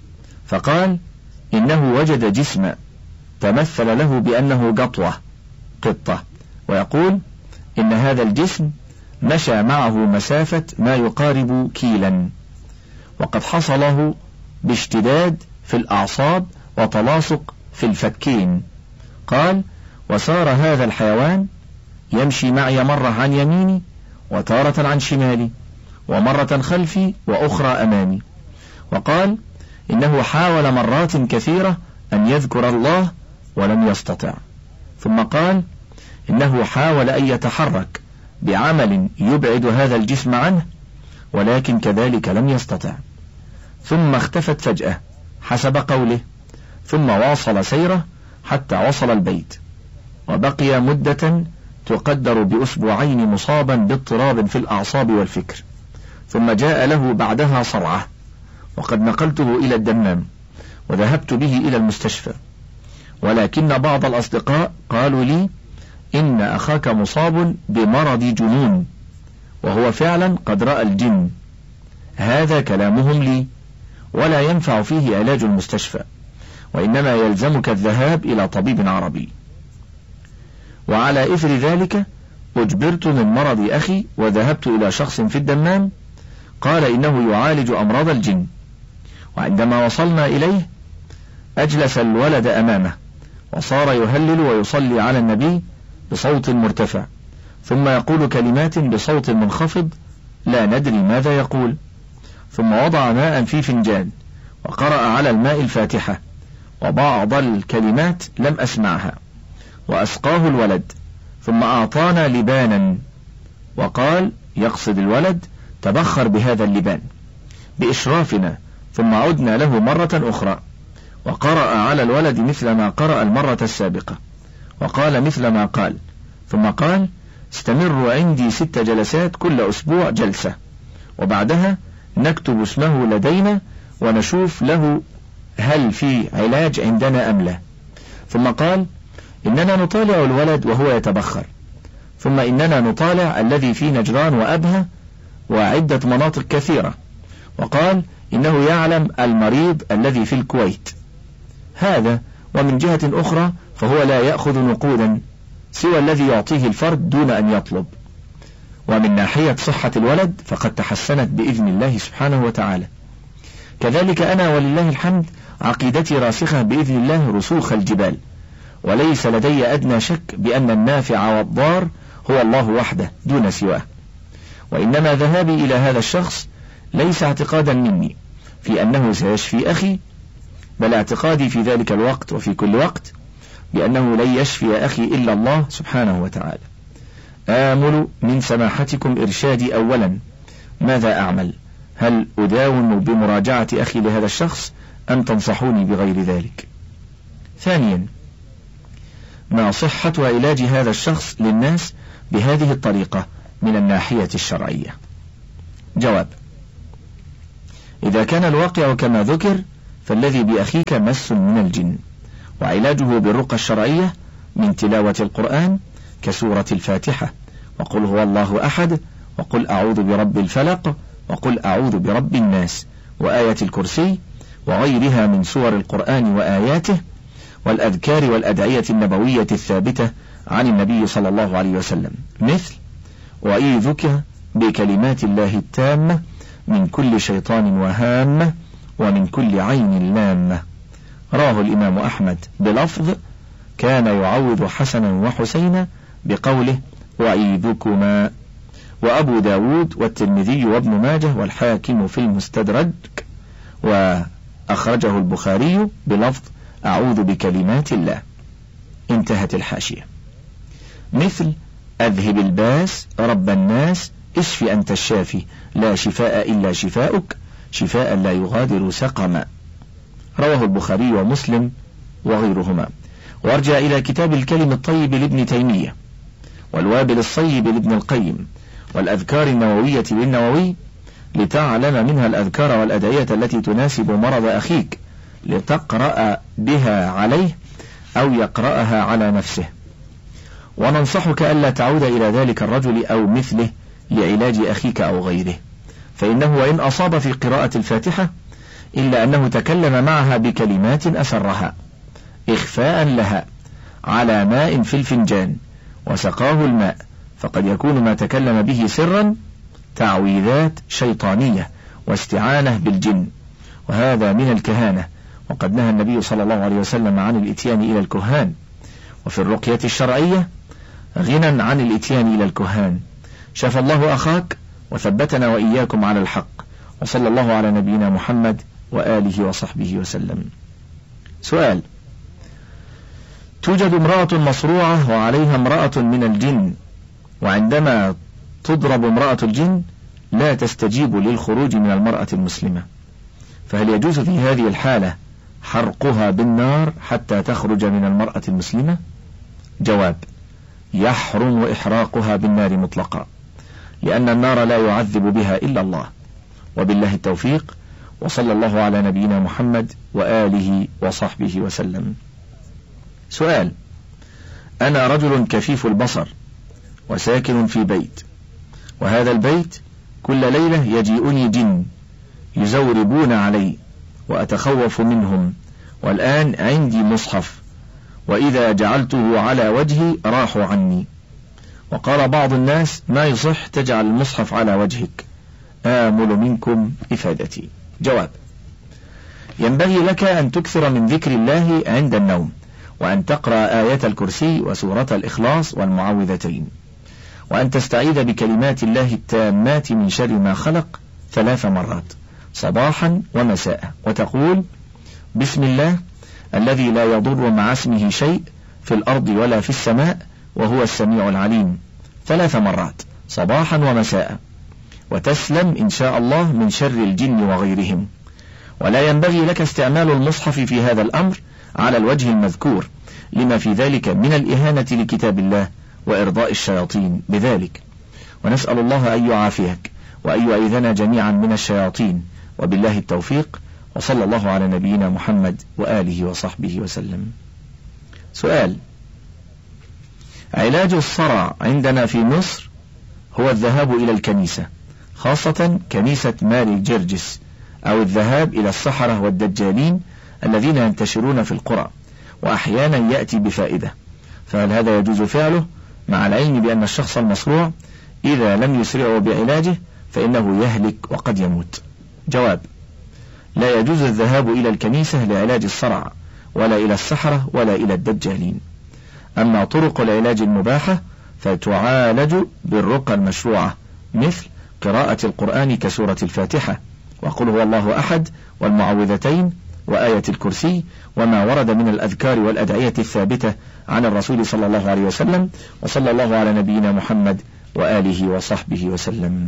فقال إنه وجد جسما تمثل له بأنه قطوة قطة، ويقول إن هذا الجسم مشى معه مسافة ما يقارب كيلا، وقد حصله باشتداد في الأعصاب وتلاصق في الفكين. قال: وسار هذا الحيوان يمشي معي مرة عن يميني وتارة عن شمالي، ومرة خلفي وأخرى أمامي. وقال إنه حاول مرات كثيرة أن يذكر الله ولم يستطع. ثم قال إنه حاول أن يتحرك بعمل يبعد هذا الجسم عنه، ولكن كذلك لم يستطع. ثم اختفت فجأة حسب قوله، ثم واصل سيره حتى وصل البيت، وبقي مدة تقدر بأسبوعين مصابا باضطراب في الأعصاب والفكر، ثم جاء له بعدها صرعة، وقد نقلته إلى الدمام وذهبت به إلى المستشفى، ولكن بعض الأصدقاء قالوا لي إن أخاك مصاب بمرض جنون، وهو فعلا قد رأى الجن. هذا كلامهم لي، ولا ينفع فيه علاج المستشفى، وإنما يلزمك الذهاب إلى طبيب عربي. وعلى إثر ذلك أجبرت من مرض أخي وذهبت إلى شخص في الدمام قال إنه يعالج أمراض الجن. وعندما وصلنا إليه أجلس الولد أمامه وصار يهلل ويصلي على النبي بصوت مرتفع، ثم يقول كلمات بصوت منخفض لا ندري ماذا يقول، ثم وضع ماء في فنجان وقرأ على الماء الفاتحة، وبعض الكلمات لم أسمعها، وأسقاه الولد، ثم أعطانا لبانا وقال يقصد الولد تبخر بهذا اللبان بإشرافنا، ثم عدنا له مرة أخرى وقرأ على الولد مثل ما قرأ المرة السابقة وقال مثل ما قال، ثم قال استمروا عندي ست جلسات كل أسبوع جلسة، وبعدها نكتب اسمه لدينا ونشوف له هل في علاج عندنا أم لا. ثم قال إننا نطالع الولد وهو يتبخر، ثم إننا نطالع الذي في نجران وأبها وعدة مناطق كثيرة، وقال إنه يعلم المريض الذي في الكويت. هذا ومن جهة أخرى فهو لا يأخذ نقودا سوى الذي يعطيه الفرد دون أن يطلب. ومن ناحية صحة الولد فقد تحسنت بإذن الله سبحانه وتعالى. كذلك أنا ولله الحمد عقيدتي راسخة بإذن الله رسوخ الجبال، وليس لدي أدنى شك بأن النافع والضار هو الله وحده دون سواه. وإنما ذهابي إلى هذا الشخص ليس اعتقادا مني في أنه سيشفي أخي، بل اعتقادي في ذلك الوقت وفي كل وقت بأنه لن يشفي أخي إلا الله سبحانه وتعالى. آمل من سماحتكم إرشادي أولا ماذا أعمل؟ هل أداوم بمراجعة أخي لهذا الشخص أم تنصحوني بغير ذلك؟ ثانيا، ما صحة علاج هذا الشخص للناس بهذه الطريقة من الناحية الشرعية؟ جواب: إذا كان الواقع كما ذكر فالذي بأخيك مس من الجن، وعلاجه بالرقى الشرعية من تلاوة القرآن كسورة الفاتحة، وقل هو الله أحد، وقل أعوذ برب الفلق، وقل أعوذ برب الناس، وآية الكرسي، وغيرها من سور القرآن وآياته، والأذكار والأدعية النبوية الثابتة عن النبي صلى الله عليه وسلم، مثل وأعيذك بكلمات الله التامة من كل شيطان وهامة ومن كل عين لامة. رواه الإمام أحمد بلفظ كان يعوذ حسنا وحسينا بقوله وأعيذكما، وأبو داود والترمذي وابن ماجه والحاكم في المستدرك، وأخرجه البخاري بلفظ أعوذ بكلمات الله. انتهت الحاشية. مثل أذهب الباس رب الناس اشف أنت الشافي لا شفاء إلا شفاؤك شفاء لا يغادر سقما. رواه البخاري ومسلم وغيرهما. وارجع إلى كتاب الكلم الطيب لابن تيمية، والوابل الصيب لابن القيم، والأذكار النووية للنووي، لتعلم منها الأذكار والأدعية التي تناسب مرض أخيك لتقرأ بها عليه أو يقرأها على نفسه. وننصحك ألا تعود إلى ذلك الرجل أو مثله لعلاج أخيك أو غيره، فإنه وإن أصاب في قراءة الفاتحة إلا أنه تكلم معها بكلمات أسرها إخفاء لها على ماء في الفنجان وسقاه الماء، فقد يكون ما تكلم به سرا تعويذات شيطانية واستعانة بالجن، وهذا من الكهانة، وقد نهى النبي صلى الله عليه وسلم عن الإتيان إلى الكهان. وفي الرقية الشرعية غنى عن الإتيان إلى الكهان. شفى الله أخاك وثبتنا وإياكم على الحق، وصلى الله على نبينا محمد وآله وصحبه وسلم. سؤال: توجد امرأة مصروعة وعليها امرأة من الجن، وعندما تضرب امرأة الجن لا تستجيب للخروج من المرأة المسلمة، فهل يجوز في هذه الحالة حرقها بالنار حتى تخرج من المرأة المسلمة؟ جواب: يحرم إحراقها بالنار مطلقا، لأن النار لا يعذب بها إلا الله. وبالله التوفيق، وصلى الله على نبينا محمد وآله وصحبه وسلم. سؤال: أنا رجل كفيف البصر وساكن في بيت، وهذا البيت كل ليلة يجيئني جن يزوربون علي وأتخوف منهم، والآن عندي مصحف، وإذا جعلته على وجهي راحوا عني، وقال بعض الناس ما يصح تجعل المصحف على وجهك، آمل منكم إفادتي. جواب: ينبغي لك أن تكثر من ذكر الله عند النوم، وأن تقرأ آية الكرسي وسورة الإخلاص والمعوذتين، وأن تستعيذ بكلمات الله التامات من شر ما خلق ثلاث مرات صباحا ومساء، وتقول بسم الله الذي لا يضر مع اسمه شيء في الأرض ولا في السماء وهو السميع العليم ثلاث مرات صباحا ومساء، وتسلم إن شاء الله من شر الجن وغيرهم. ولا ينبغي لك استعمال المصحف في هذا الأمر على الوجه المذكور، لما في ذلك من الإهانة لكتاب الله وإرضاء الشياطين بذلك، ونسأل الله أن يعافيك وأن يعيذنا جميعا من الشياطين. وبالله التوفيق، وصلى الله على نبينا محمد وآله وصحبه وسلم. سؤال: علاج الصرع عندنا في مصر هو الذهاب إلى الكنيسة، خاصة كنيسة ماري جرجس، أو الذهاب إلى السحرة والدجالين الذين ينتشرون في القرى، وأحيانا يأتي بفائدة، فهل هذا يجوز فعله مع العلم بأن الشخص المصروع إذا لم يسرعوا بعلاجه فإنه يهلك وقد يموت؟ جواب: لا يجوز الذهاب إلى الكنيسة لعلاج الصرع، ولا إلى السحرة، ولا إلى الدجالين. أما طرق العلاج المباحة فتعالج بالرقى المشروعة، مثل قراءة القرآن كسورة الفاتحة، وقل هو الله أحد، والمعوذتين، وآية الكرسي، وما ورد من الأذكار والأدعية الثابتة عن الرسول صلى الله عليه وسلم. وصلى الله على نبينا محمد وآله وصحبه وسلم.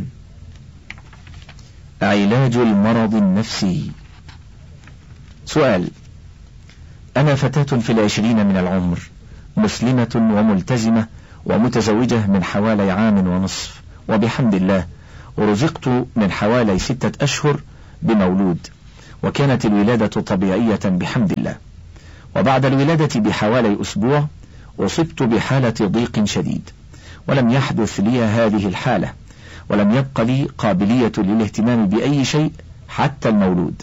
علاج المرض النفسي. سؤال: أنا فتاة في العشرين من العمر، مسلمة وملتزمة ومتزوجة من حوالي عام ونصف، وبحمد الله رزقت من حوالي ستة أشهر بمولود، وكانت الولادة طبيعية بحمد الله. وبعد الولادة بحوالي أسبوع أصبت بحالة ضيق شديد، ولم يحدث لي هذه الحالة، ولم يبق لي قابلية للاهتمام بأي شيء حتى المولود.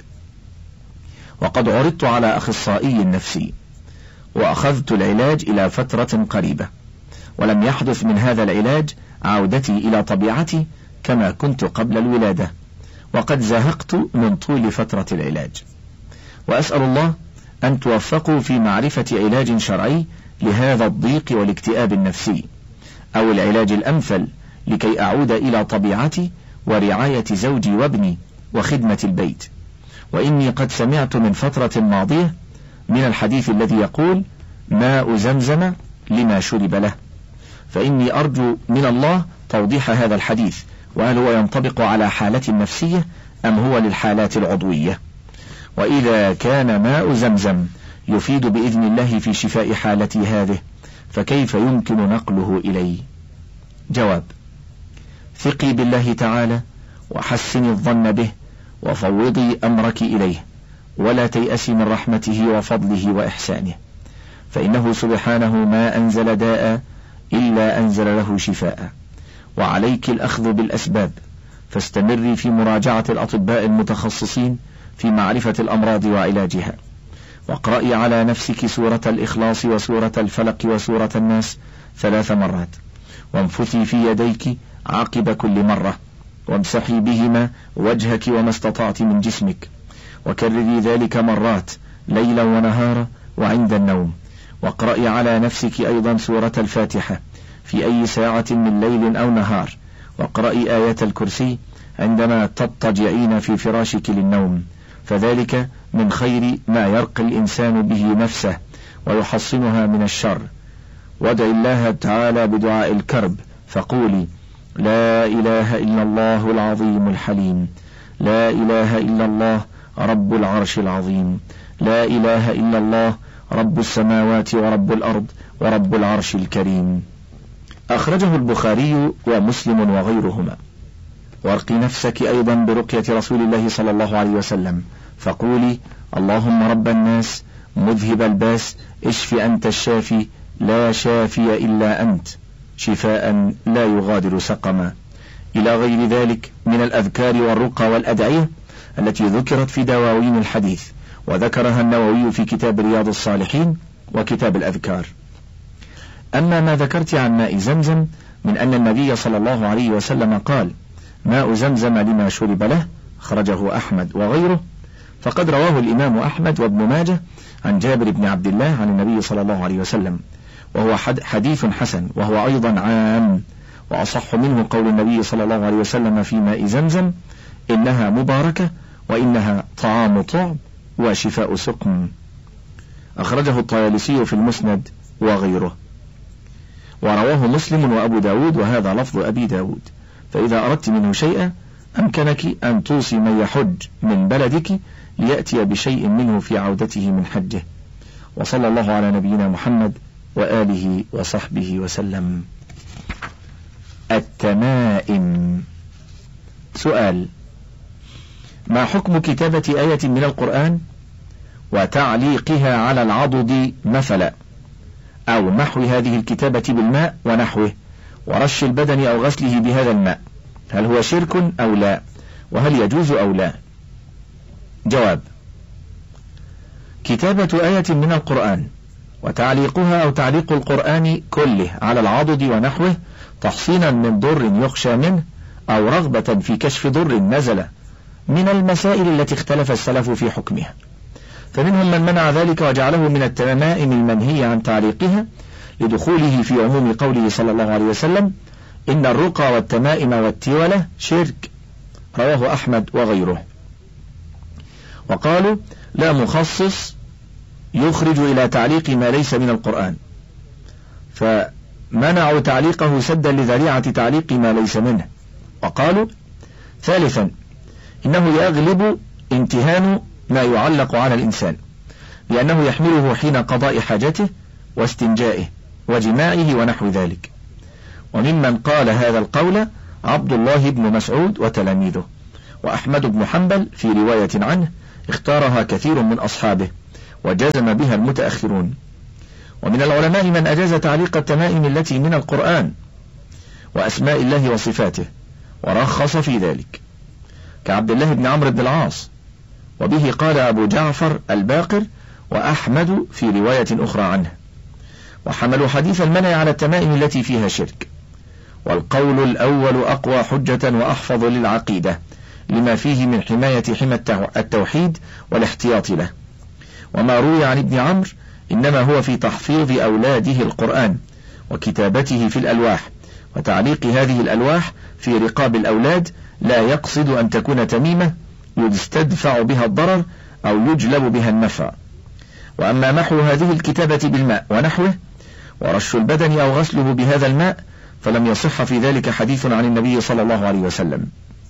وقد عرضت على أخصائي نفسي وأخذت العلاج إلى فترة قريبة، ولم يحدث من هذا العلاج عودتي إلى طبيعتي كما كنت قبل الولادة، وقد زهقت من طول فترة العلاج. وأسأل الله أن توفقوا في معرفة علاج شرعي لهذا الضيق والاكتئاب النفسي، أو العلاج الأمثل لكي أعود إلى طبيعتي ورعاية زوجي وابني وخدمة البيت. وإني قد سمعت من فترة ماضية من الحديث الذي يقول ماء زمزم لما شرب له، فإني أرجو من الله توضيح هذا الحديث، وهل هو ينطبق على حالتي النفسية أم هو للحالات العضوية؟ وإذا كان ماء زمزم يفيد بإذن الله في شفاء حالتي هذه، فكيف يمكن نقله إلي؟ جواب: ثقي بالله تعالى وحسني الظن به، وفوضي أمرك إليه، ولا تيأسي من رحمته وفضله وإحسانه، فإنه سبحانه ما أنزل داء إلا أنزل له شفاء. وعليك الأخذ بالأسباب، فاستمري في مراجعة الأطباء المتخصصين في معرفة الأمراض وعلاجها، واقرأي على نفسك سورة الإخلاص وسورة الفلق وسورة الناس ثلاث مرات، وانفثي في يديك عقب كل مرة، وامسحي بهما وجهك وما استطعت من جسمك، وكرري ذلك مرات ليلا ونهارا وعند النوم. واقرأي على نفسك أيضا سورة الفاتحة في أي ساعة من ليل أو نهار، واقرأي آية الكرسي عندما تضطجعين في فراشك للنوم، فذلك من خير ما يرقي الإنسان به نفسه ويحصنها من الشر. وادعي الله تعالى بدعاء الكرب، فقولي لا إله إلا الله العظيم الحليم، لا إله إلا الله رب العرش العظيم، لا إله إلا الله رب السماوات ورب الأرض ورب العرش الكريم. أخرجه البخاري ومسلم وغيرهما. وارقي نفسك أيضا برقية رسول الله صلى الله عليه وسلم، فقولي اللهم رب الناس مذهب الباس اشف أنت الشافي لا شافي إلا أنت شفاء لا يغادر سقما، إلى غير ذلك من الأذكار والرقى والأدعية التي ذكرت في دواوين الحديث، وذكرها النووي في كتاب رياض الصالحين وكتاب الأذكار. أما ما ذكرت عن ماء زمزم من أن النبي صلى الله عليه وسلم قال ماء زمزم لما شرب له، خرجه أحمد وغيره، فقد رواه الإمام أحمد وابن ماجه عن جابر بن عبد الله عن النبي صلى الله عليه وسلم، وهو حديث حسن، وهو أيضا عام، وأصح منه قول النبي صلى الله عليه وسلم في ماء زمزم إنها مباركة وإنها طعام طعم وشفاء سقم. أخرجه الطيالسي في المسند وغيره، ورواه مسلم وأبو داود، وهذا لفظ أبي داود. فإذا أردت منه شيئا أمكنك أن توصي من يحج من بلدك ليأتي بشيء منه في عودته من حجه. وصلى الله على نبينا محمد وآله وصحبه وسلم. التمائم. سؤال: ما حكم كتابة آية من القرآن وتعليقها على العضد مثلا، أو محو هذه الكتابة بالماء ونحوه، ورش البدن أو غسله بهذا الماء؟ هل هو شرك أو لا؟ وهل يجوز أو لا؟ جواب: كتابة آية من القرآن وتعليقها أو تعليق القرآن كله على العضد ونحوه تحصينا من ضر يخشى منه، أو رغبة في كشف ضر نزل، من المسائل التي اختلف السلف في حكمها، فمنهم من منع ذلك وجعله من التمائم المنهي عن تعليقها لدخوله في عموم قوله صلى الله عليه وسلم إن الرقى والتمائم والتولة شرك، رواه أحمد وغيره. وقالوا لا مخصص يخرج إلى تعليق ما ليس من القرآن، فمنعوا تعليقه سدا لذريعة تعليق ما ليس منه. وقالوا ثالثا إنه يغلب امتهان ما يعلق على الإنسان، لأنه يحمله حين قضاء حاجته واستنجائه وجماعه ونحو ذلك. وممن قال هذا القول عبد الله بن مسعود وتلاميذه، وأحمد بن حنبل في رواية عنه اختارها كثير من أصحابه وجزم بها المتأخرون. ومن العلماء من أجاز تعليق التمائم التي من القرآن وأسماء الله وصفاته ورخص في ذلك كعبد الله بن عمرو بن العاص، وبه قال أبو جعفر الباقر وأحمد في رواية أخرى عنه، وحملوا حديث المنع على التمائم التي فيها شرك. والقول الأول أقوى حجة وأحفظ للعقيدة لما فيه من حماية حمى التوحيد والاحتياط له. وما روي عن ابن عمرو إنما هو في تحفيظ أولاده القرآن وكتابته في الألواح وتعليق هذه الألواح في رقاب الأولاد، لا يقصد أن تكون تميمة يستدفع بها الضرر أو يجلب بها النفع. وأما محو هذه الكتابة بالماء ونحوه ورش البدن أو غسله بهذا الماء فلم يصح في ذلك حديث عن النبي صلى الله عليه وسلم.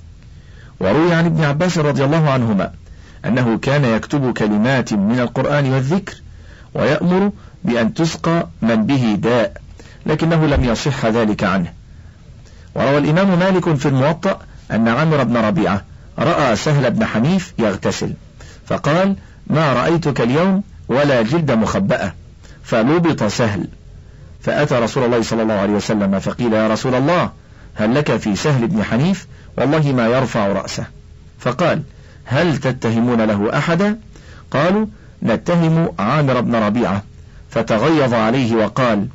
وروي عن ابن عباس رضي الله عنهما أنه كان يكتب كلمات من القرآن والذكر ويأمر بأن تسقى من به داء، لكنه لم يصح ذلك عنه. وروى الإمام مالك في الموطأ أن عمرو بن ربيعة رأى سهل بن حنيف يغتسل فقال: ما رأيتك اليوم ولا جلد مخبأة، فلبط سهل، فأتى رسول الله صلى الله عليه وسلم فقيل: يا رسول الله هل لك في سهل بن حنيف؟ والله ما يرفع رأسه. فقال: هل تتهمون له أحدا؟ قالوا: نتهم عامر بن ربيعة. فتغيظ عليه وقال: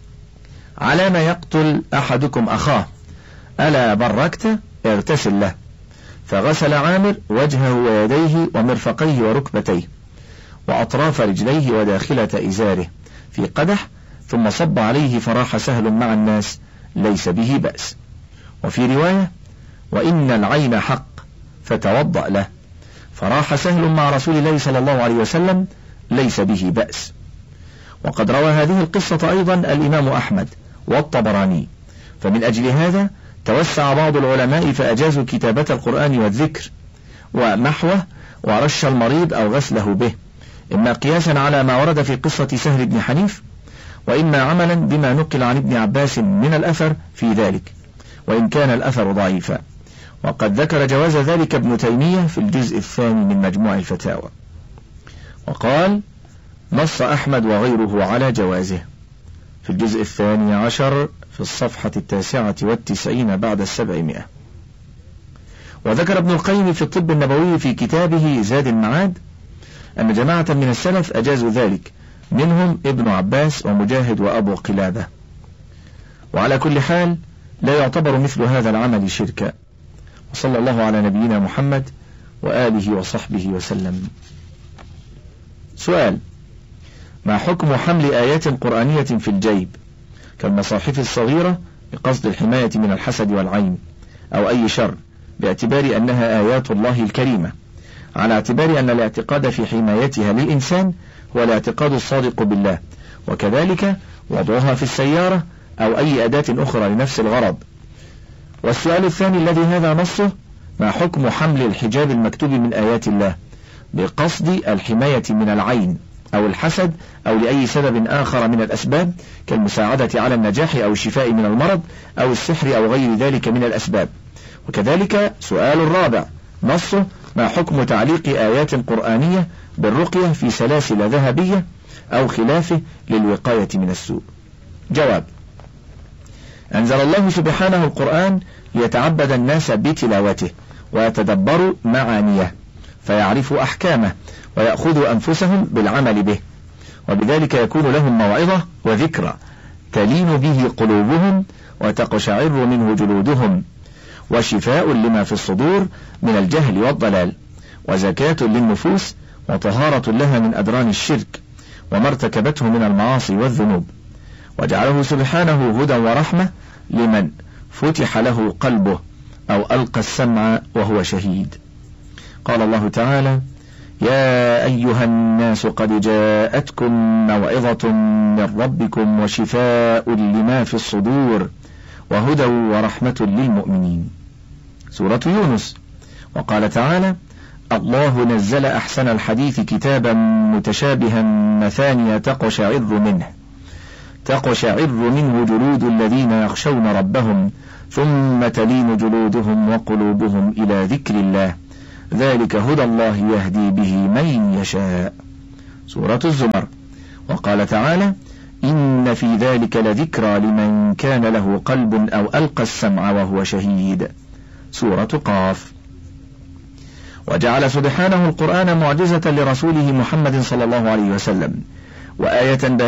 على ما يقتل أحدكم أخاه؟ ألا بركت؟ اغتسل له. فغسل عامر وجهه ويديه ومرفقيه وركبتيه وأطراف رجليه وداخلة إزاره في قدح، ثم صب عليه فراح سهل مع الناس ليس به بأس. وفي رواية: وإن العين حق فتوضأ له، فراح سهل مع رسول الله صلى الله عليه وسلم ليس به بأس. وقد روى هذه القصة أيضا الإمام أحمد والطبراني، فمن أجل هذا توسع بعض العلماء فأجازوا كتابة القرآن والذكر ومحوه ورش المريض أو غسله به، إما قياسا على ما ورد في قصة سهل بن حنيف، وإما عملا بما نقل عن ابن عباس من الأثر في ذلك، وإن كان الأثر ضعيفا. وقد ذكر جواز ذلك ابن تيمية في الجزء الثاني من مجموع الفتاوى، وقال: نص أحمد وغيره على جوازه في الجزء الثاني عشر في الصفحة التاسعة والتسعين بعد السبعمائة. وذكر ابن القيم في الطب النبوي في كتابه زاد المعاد أن جماعة من السلف أجازوا ذلك، منهم ابن عباس ومجاهد وأبو قلابة. وعلى كل حال لا يعتبر مثل هذا العمل شركا. وصلى الله على نبينا محمد وآله وصحبه وسلم. سؤال: ما حكم حمل آيات قرآنية في الجيب كالمصاحف الصغيرة بقصد الحماية من الحسد والعين أو أي شر، باعتبار أنها آيات الله الكريمة، على اعتبار أن الاعتقاد في حمايتها للإنسان هو الاعتقاد الصادق بالله، وكذلك وضعها في السيارة أو أي أداة أخرى لنفس الغرض؟ والسؤال الثاني الذي هذا نصه: ما حكم حمل الحجاب المكتوب من آيات الله بقصد الحماية من العين أو الحسد أو لأي سبب آخر من الأسباب كالمساعدة على النجاح أو الشفاء من المرض أو السحر أو غير ذلك من الأسباب؟ وكذلك سؤال الرابع نصه: ما حكم تعليق آيات قرآنية بالرقية في سلاسل ذهبية أو خلافه للوقاية من السوء؟ جواب: أنزل الله سبحانه القرآن ليتعبد الناس بتلاوته ويتدبروا معانيه فيعرفوا أحكامه ويأخذوا أنفسهم بالعمل به، وبذلك يكون لهم موعظة وذكرى تلين به قلوبهم وتقشعر منه جلودهم، وشفاء لما في الصدور من الجهل والضلال، وزكاة للنفوس وطهارة لها من أدران الشرك وما ارتكبته من المعاصي والذنوب، وجعله سبحانه هدى ورحمة لمن فتح له قلبه أو ألقى السمع وهو شهيد. قال الله تعالى: يا أيها الناس قد جاءتكم موعظة من ربكم وشفاء لما في الصدور وهدى ورحمة للمؤمنين. سورة يونس. وقال تعالى: الله نزل أحسن الحديث كتابا متشابها مثانية تقشعر منه تقشعر منه جلود الذين يخشون ربهم ثم تلين جلودهم وقلوبهم إلى ذكر الله، ذلك هدى الله يهدي به من يشاء. سورة الزمر. وقال تعالى: إن في ذلك لذكرى لمن كان له قلب أو ألقى السمع وهو شهيد. سورة قاف. وجعل سبحانه القرآن معجزة لرسوله محمد صلى الله عليه وسلم، وآية